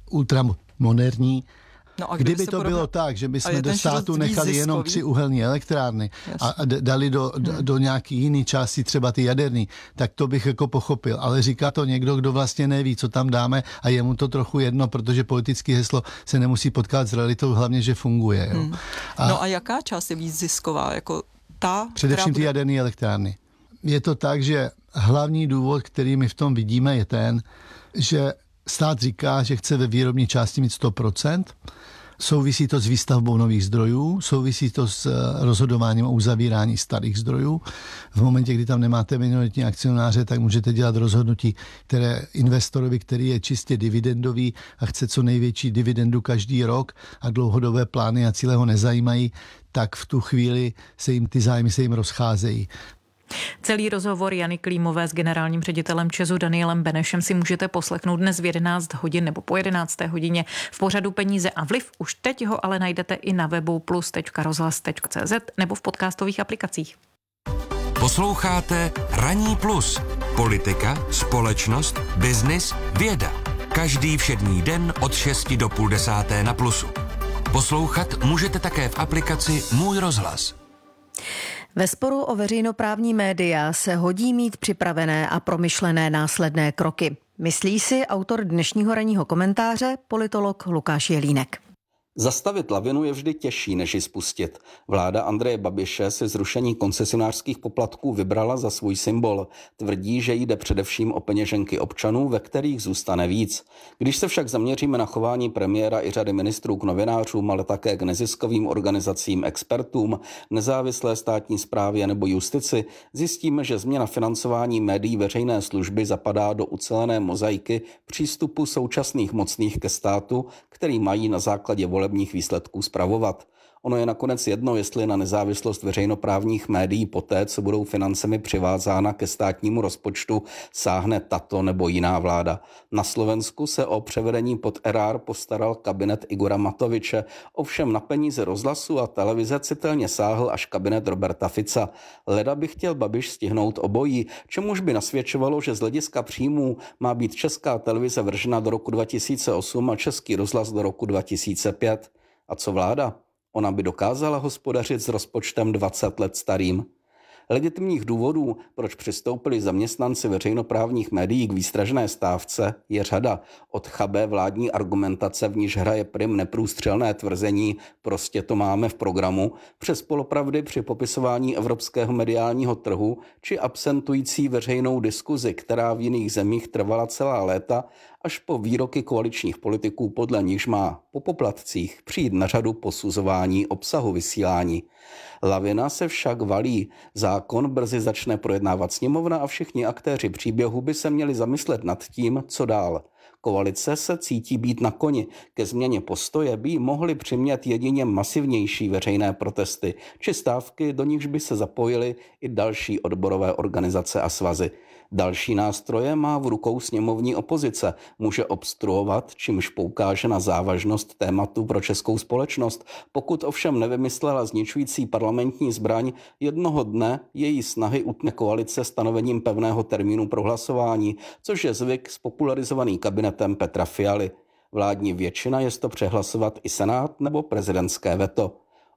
[SPEAKER 6] ultramoderní.
[SPEAKER 14] No a
[SPEAKER 6] kdyby to bylo tak, že bychom do státu nechali ziskový? jenom tři uhelné elektrárny a, a dali do, do, do nějaký jiný části, třeba ty jaderný, tak to bych jako pochopil. Ale říká to někdo, kdo vlastně neví, co tam dáme a je mu to trochu jedno, protože politické heslo se nemusí potkat s realitou, hlavně, že funguje. Jo.
[SPEAKER 14] Hmm. A no a jaká část je víc zisková? Jako ta,
[SPEAKER 6] především
[SPEAKER 14] bude...
[SPEAKER 6] ty jaderné elektrárny. Je to tak, že hlavní důvod, který my v tom vidíme, je ten, že stát říká, že chce ve výrobní části mít sto procent. Souvisí to s výstavbou nových zdrojů, souvisí to s rozhodováním o uzavírání starých zdrojů. V momentě, kdy tam nemáte minoritní akcionáře, tak můžete dělat rozhodnutí, které investorovi, který je čistě dividendový a chce co největší dividendu každý rok a dlouhodobé plány a cíle ho nezajímají, tak v tu chvíli se jim ty zájmy se jim rozcházejí.
[SPEAKER 4] Celý rozhovor Jany Klímové s generálním ředitelem ČEZu Danielem Benešem si můžete poslechnout dnes v jedenáct hodin nebo po jedenácté hodině v pořadu Peníze a vliv. Už teď ho ale najdete i na webu plus tečka rozhlas tečka cé zet nebo v podcastových aplikacích.
[SPEAKER 1] Posloucháte Ranní plus. Politika, společnost, biznis, věda. Každý všední den od šesti do půl desáté na Plusu. Poslouchat můžete také v aplikaci Můj rozhlas.
[SPEAKER 2] Ve sporu o veřejnoprávní média se hodí mít připravené a promyšlené následné kroky. Myslí si autor dnešního ranního komentáře, politolog Lukáš Jelínek.
[SPEAKER 7] Zastavit lavinu je vždy těžší, než ji spustit. Vláda Andreje Babiše si zrušení koncesionářských poplatků vybrala za svůj symbol. Tvrdí, že jde především o peněženky občanů, ve kterých zůstane víc. Když se však zaměříme na chování premiéra i řady ministrů k novinářům, ale také k neziskovým organizacím, expertům, nezávislé státní správě nebo justici, zjistíme, že změna financování médií veřejné služby zapadá do ucelené mozaiky přístupu současných mocných ke státu, který mají na základě volebních výsledků spravovat. Ono je nakonec jedno, jestli na nezávislost veřejnoprávních médií poté, co budou financemi přivázána ke státnímu rozpočtu, sáhne tato nebo jiná vláda. Na Slovensku se o převedení pod er á er postaral kabinet Igora Matoviče, ovšem na peníze rozhlasu a televize citelně sáhl až kabinet Roberta Fica. Leda by chtěl Babiš stihnout obojí, čemuž by nasvědčovalo, že z hlediska příjmů má být Česká televize vržena do roku dva tisíce osm a Český rozhlas do roku dva tisíce pět. A co vláda? Ona by dokázala hospodařit s rozpočtem dvacet let starým. Legitimních důvodů, proč přistoupili zaměstnanci veřejnoprávních médií k výstražné stávce, je řada. Od chabé vládní argumentace, v níž hraje prim neprůstřelné tvrzení prostě to máme v programu, přes polopravdy při popisování evropského mediálního trhu či absentující veřejnou diskuzi, která v jiných zemích trvala celá léta, až po výroky koaličních politiků, podle nichž má po poplatcích přijít na řadu posuzování obsahu vysílání. Lavina se však valí. Zákon brzy začne projednávat sněmovna a všichni aktéři příběhu by se měli zamyslet nad tím, co dál. Koalice se cítí být na koni. Ke změně postoje by mohly přimět jedině masivnější veřejné protesty či stávky, do nichž by se zapojily i další odborové organizace a svazy. Další nástroje má v rukou sněmovní opozice. Může obstruovat, čímž poukáže na závažnost tématu pro českou společnost. Pokud ovšem nevymyslela zničující parlamentní zbraň, jednoho dne její snahy utne koalice stanovením pevného termínu pro hlasování, což je zvyk spopularizovaný kabinetem Petra Fialy. Vládní většina je to přehlasovat i senát nebo prezidentské veto.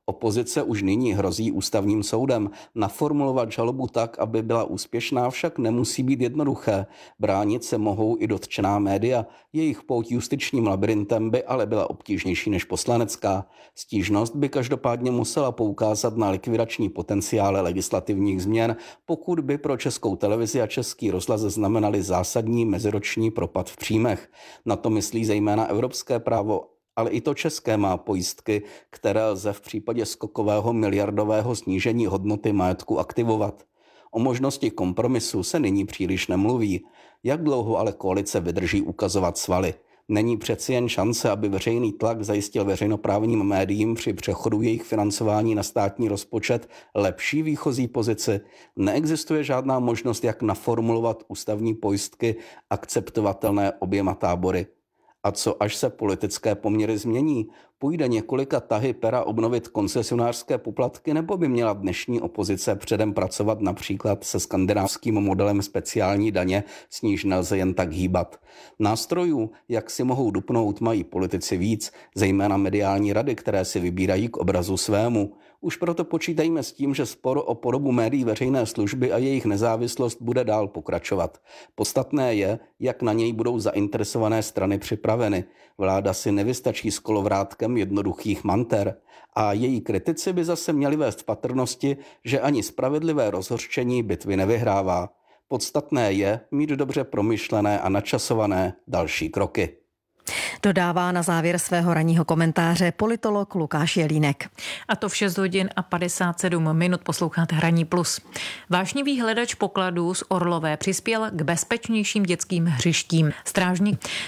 [SPEAKER 7] Opozice už nyní hrozí ústavním soudem. Naformulovat žalobu tak, aby byla úspěšná, však nemusí být jednoduché. Bránit se mohou i dotčená média. Jejich pouť justičním labirintem by ale byla obtížnější než poslanecká. Stížnost by každopádně musela poukázat na likvidační potenciály legislativních změn, pokud by pro Českou televizi a Český rozhlas znamenaly zásadní meziroční propad v příjmech. Na to myslí zejména evropské právo, ale i to české má pojistky, které lze v případě skokového miliardového snížení hodnoty majetku aktivovat. O možnosti kompromisu se nyní příliš nemluví. Jak dlouho ale koalice vydrží ukazovat svaly? Není přeci jen šance, aby veřejný tlak zajistil veřejnoprávním médiím při přechodu jejich financování na státní rozpočet lepší výchozí pozici? Neexistuje žádná možnost, jak naformulovat ústavní pojistky akceptovatelné oběma tábory. A co až se politické poměry změní? Půjde několika tahy pera obnovit koncesionářské poplatky, nebo by měla dnešní opozice předem pracovat například se skandinávským modelem speciální daně, s níž nelze jen tak hýbat? Nástrojů, jak si mohou dupnout, mají politici víc, zejména mediální rady, které si vybírají k obrazu svému. Už proto počítejme s tím, že spor o podobu médií veřejné služby a jejich nezávislost bude dál pokračovat. Podstatné je, jak na něj budou zainteresované strany připraveny. Vláda si nevystačí s kolovrátkem jednoduchých manter a její kritici by zase měli vést v patrnosti, že ani spravedlivé rozhořčení bitvy nevyhrává. Podstatné je mít dobře promyšlené a načasované další kroky.
[SPEAKER 2] Dodává na závěr svého ranního komentáře politolog Lukáš Jelínek.
[SPEAKER 4] A to v šest hodin a padesát sedm minut posloucháte Hraní plus. Vášnivý hledač pokladů z Orlové přispěl k bezpečnějším dětským hřištím. Strážník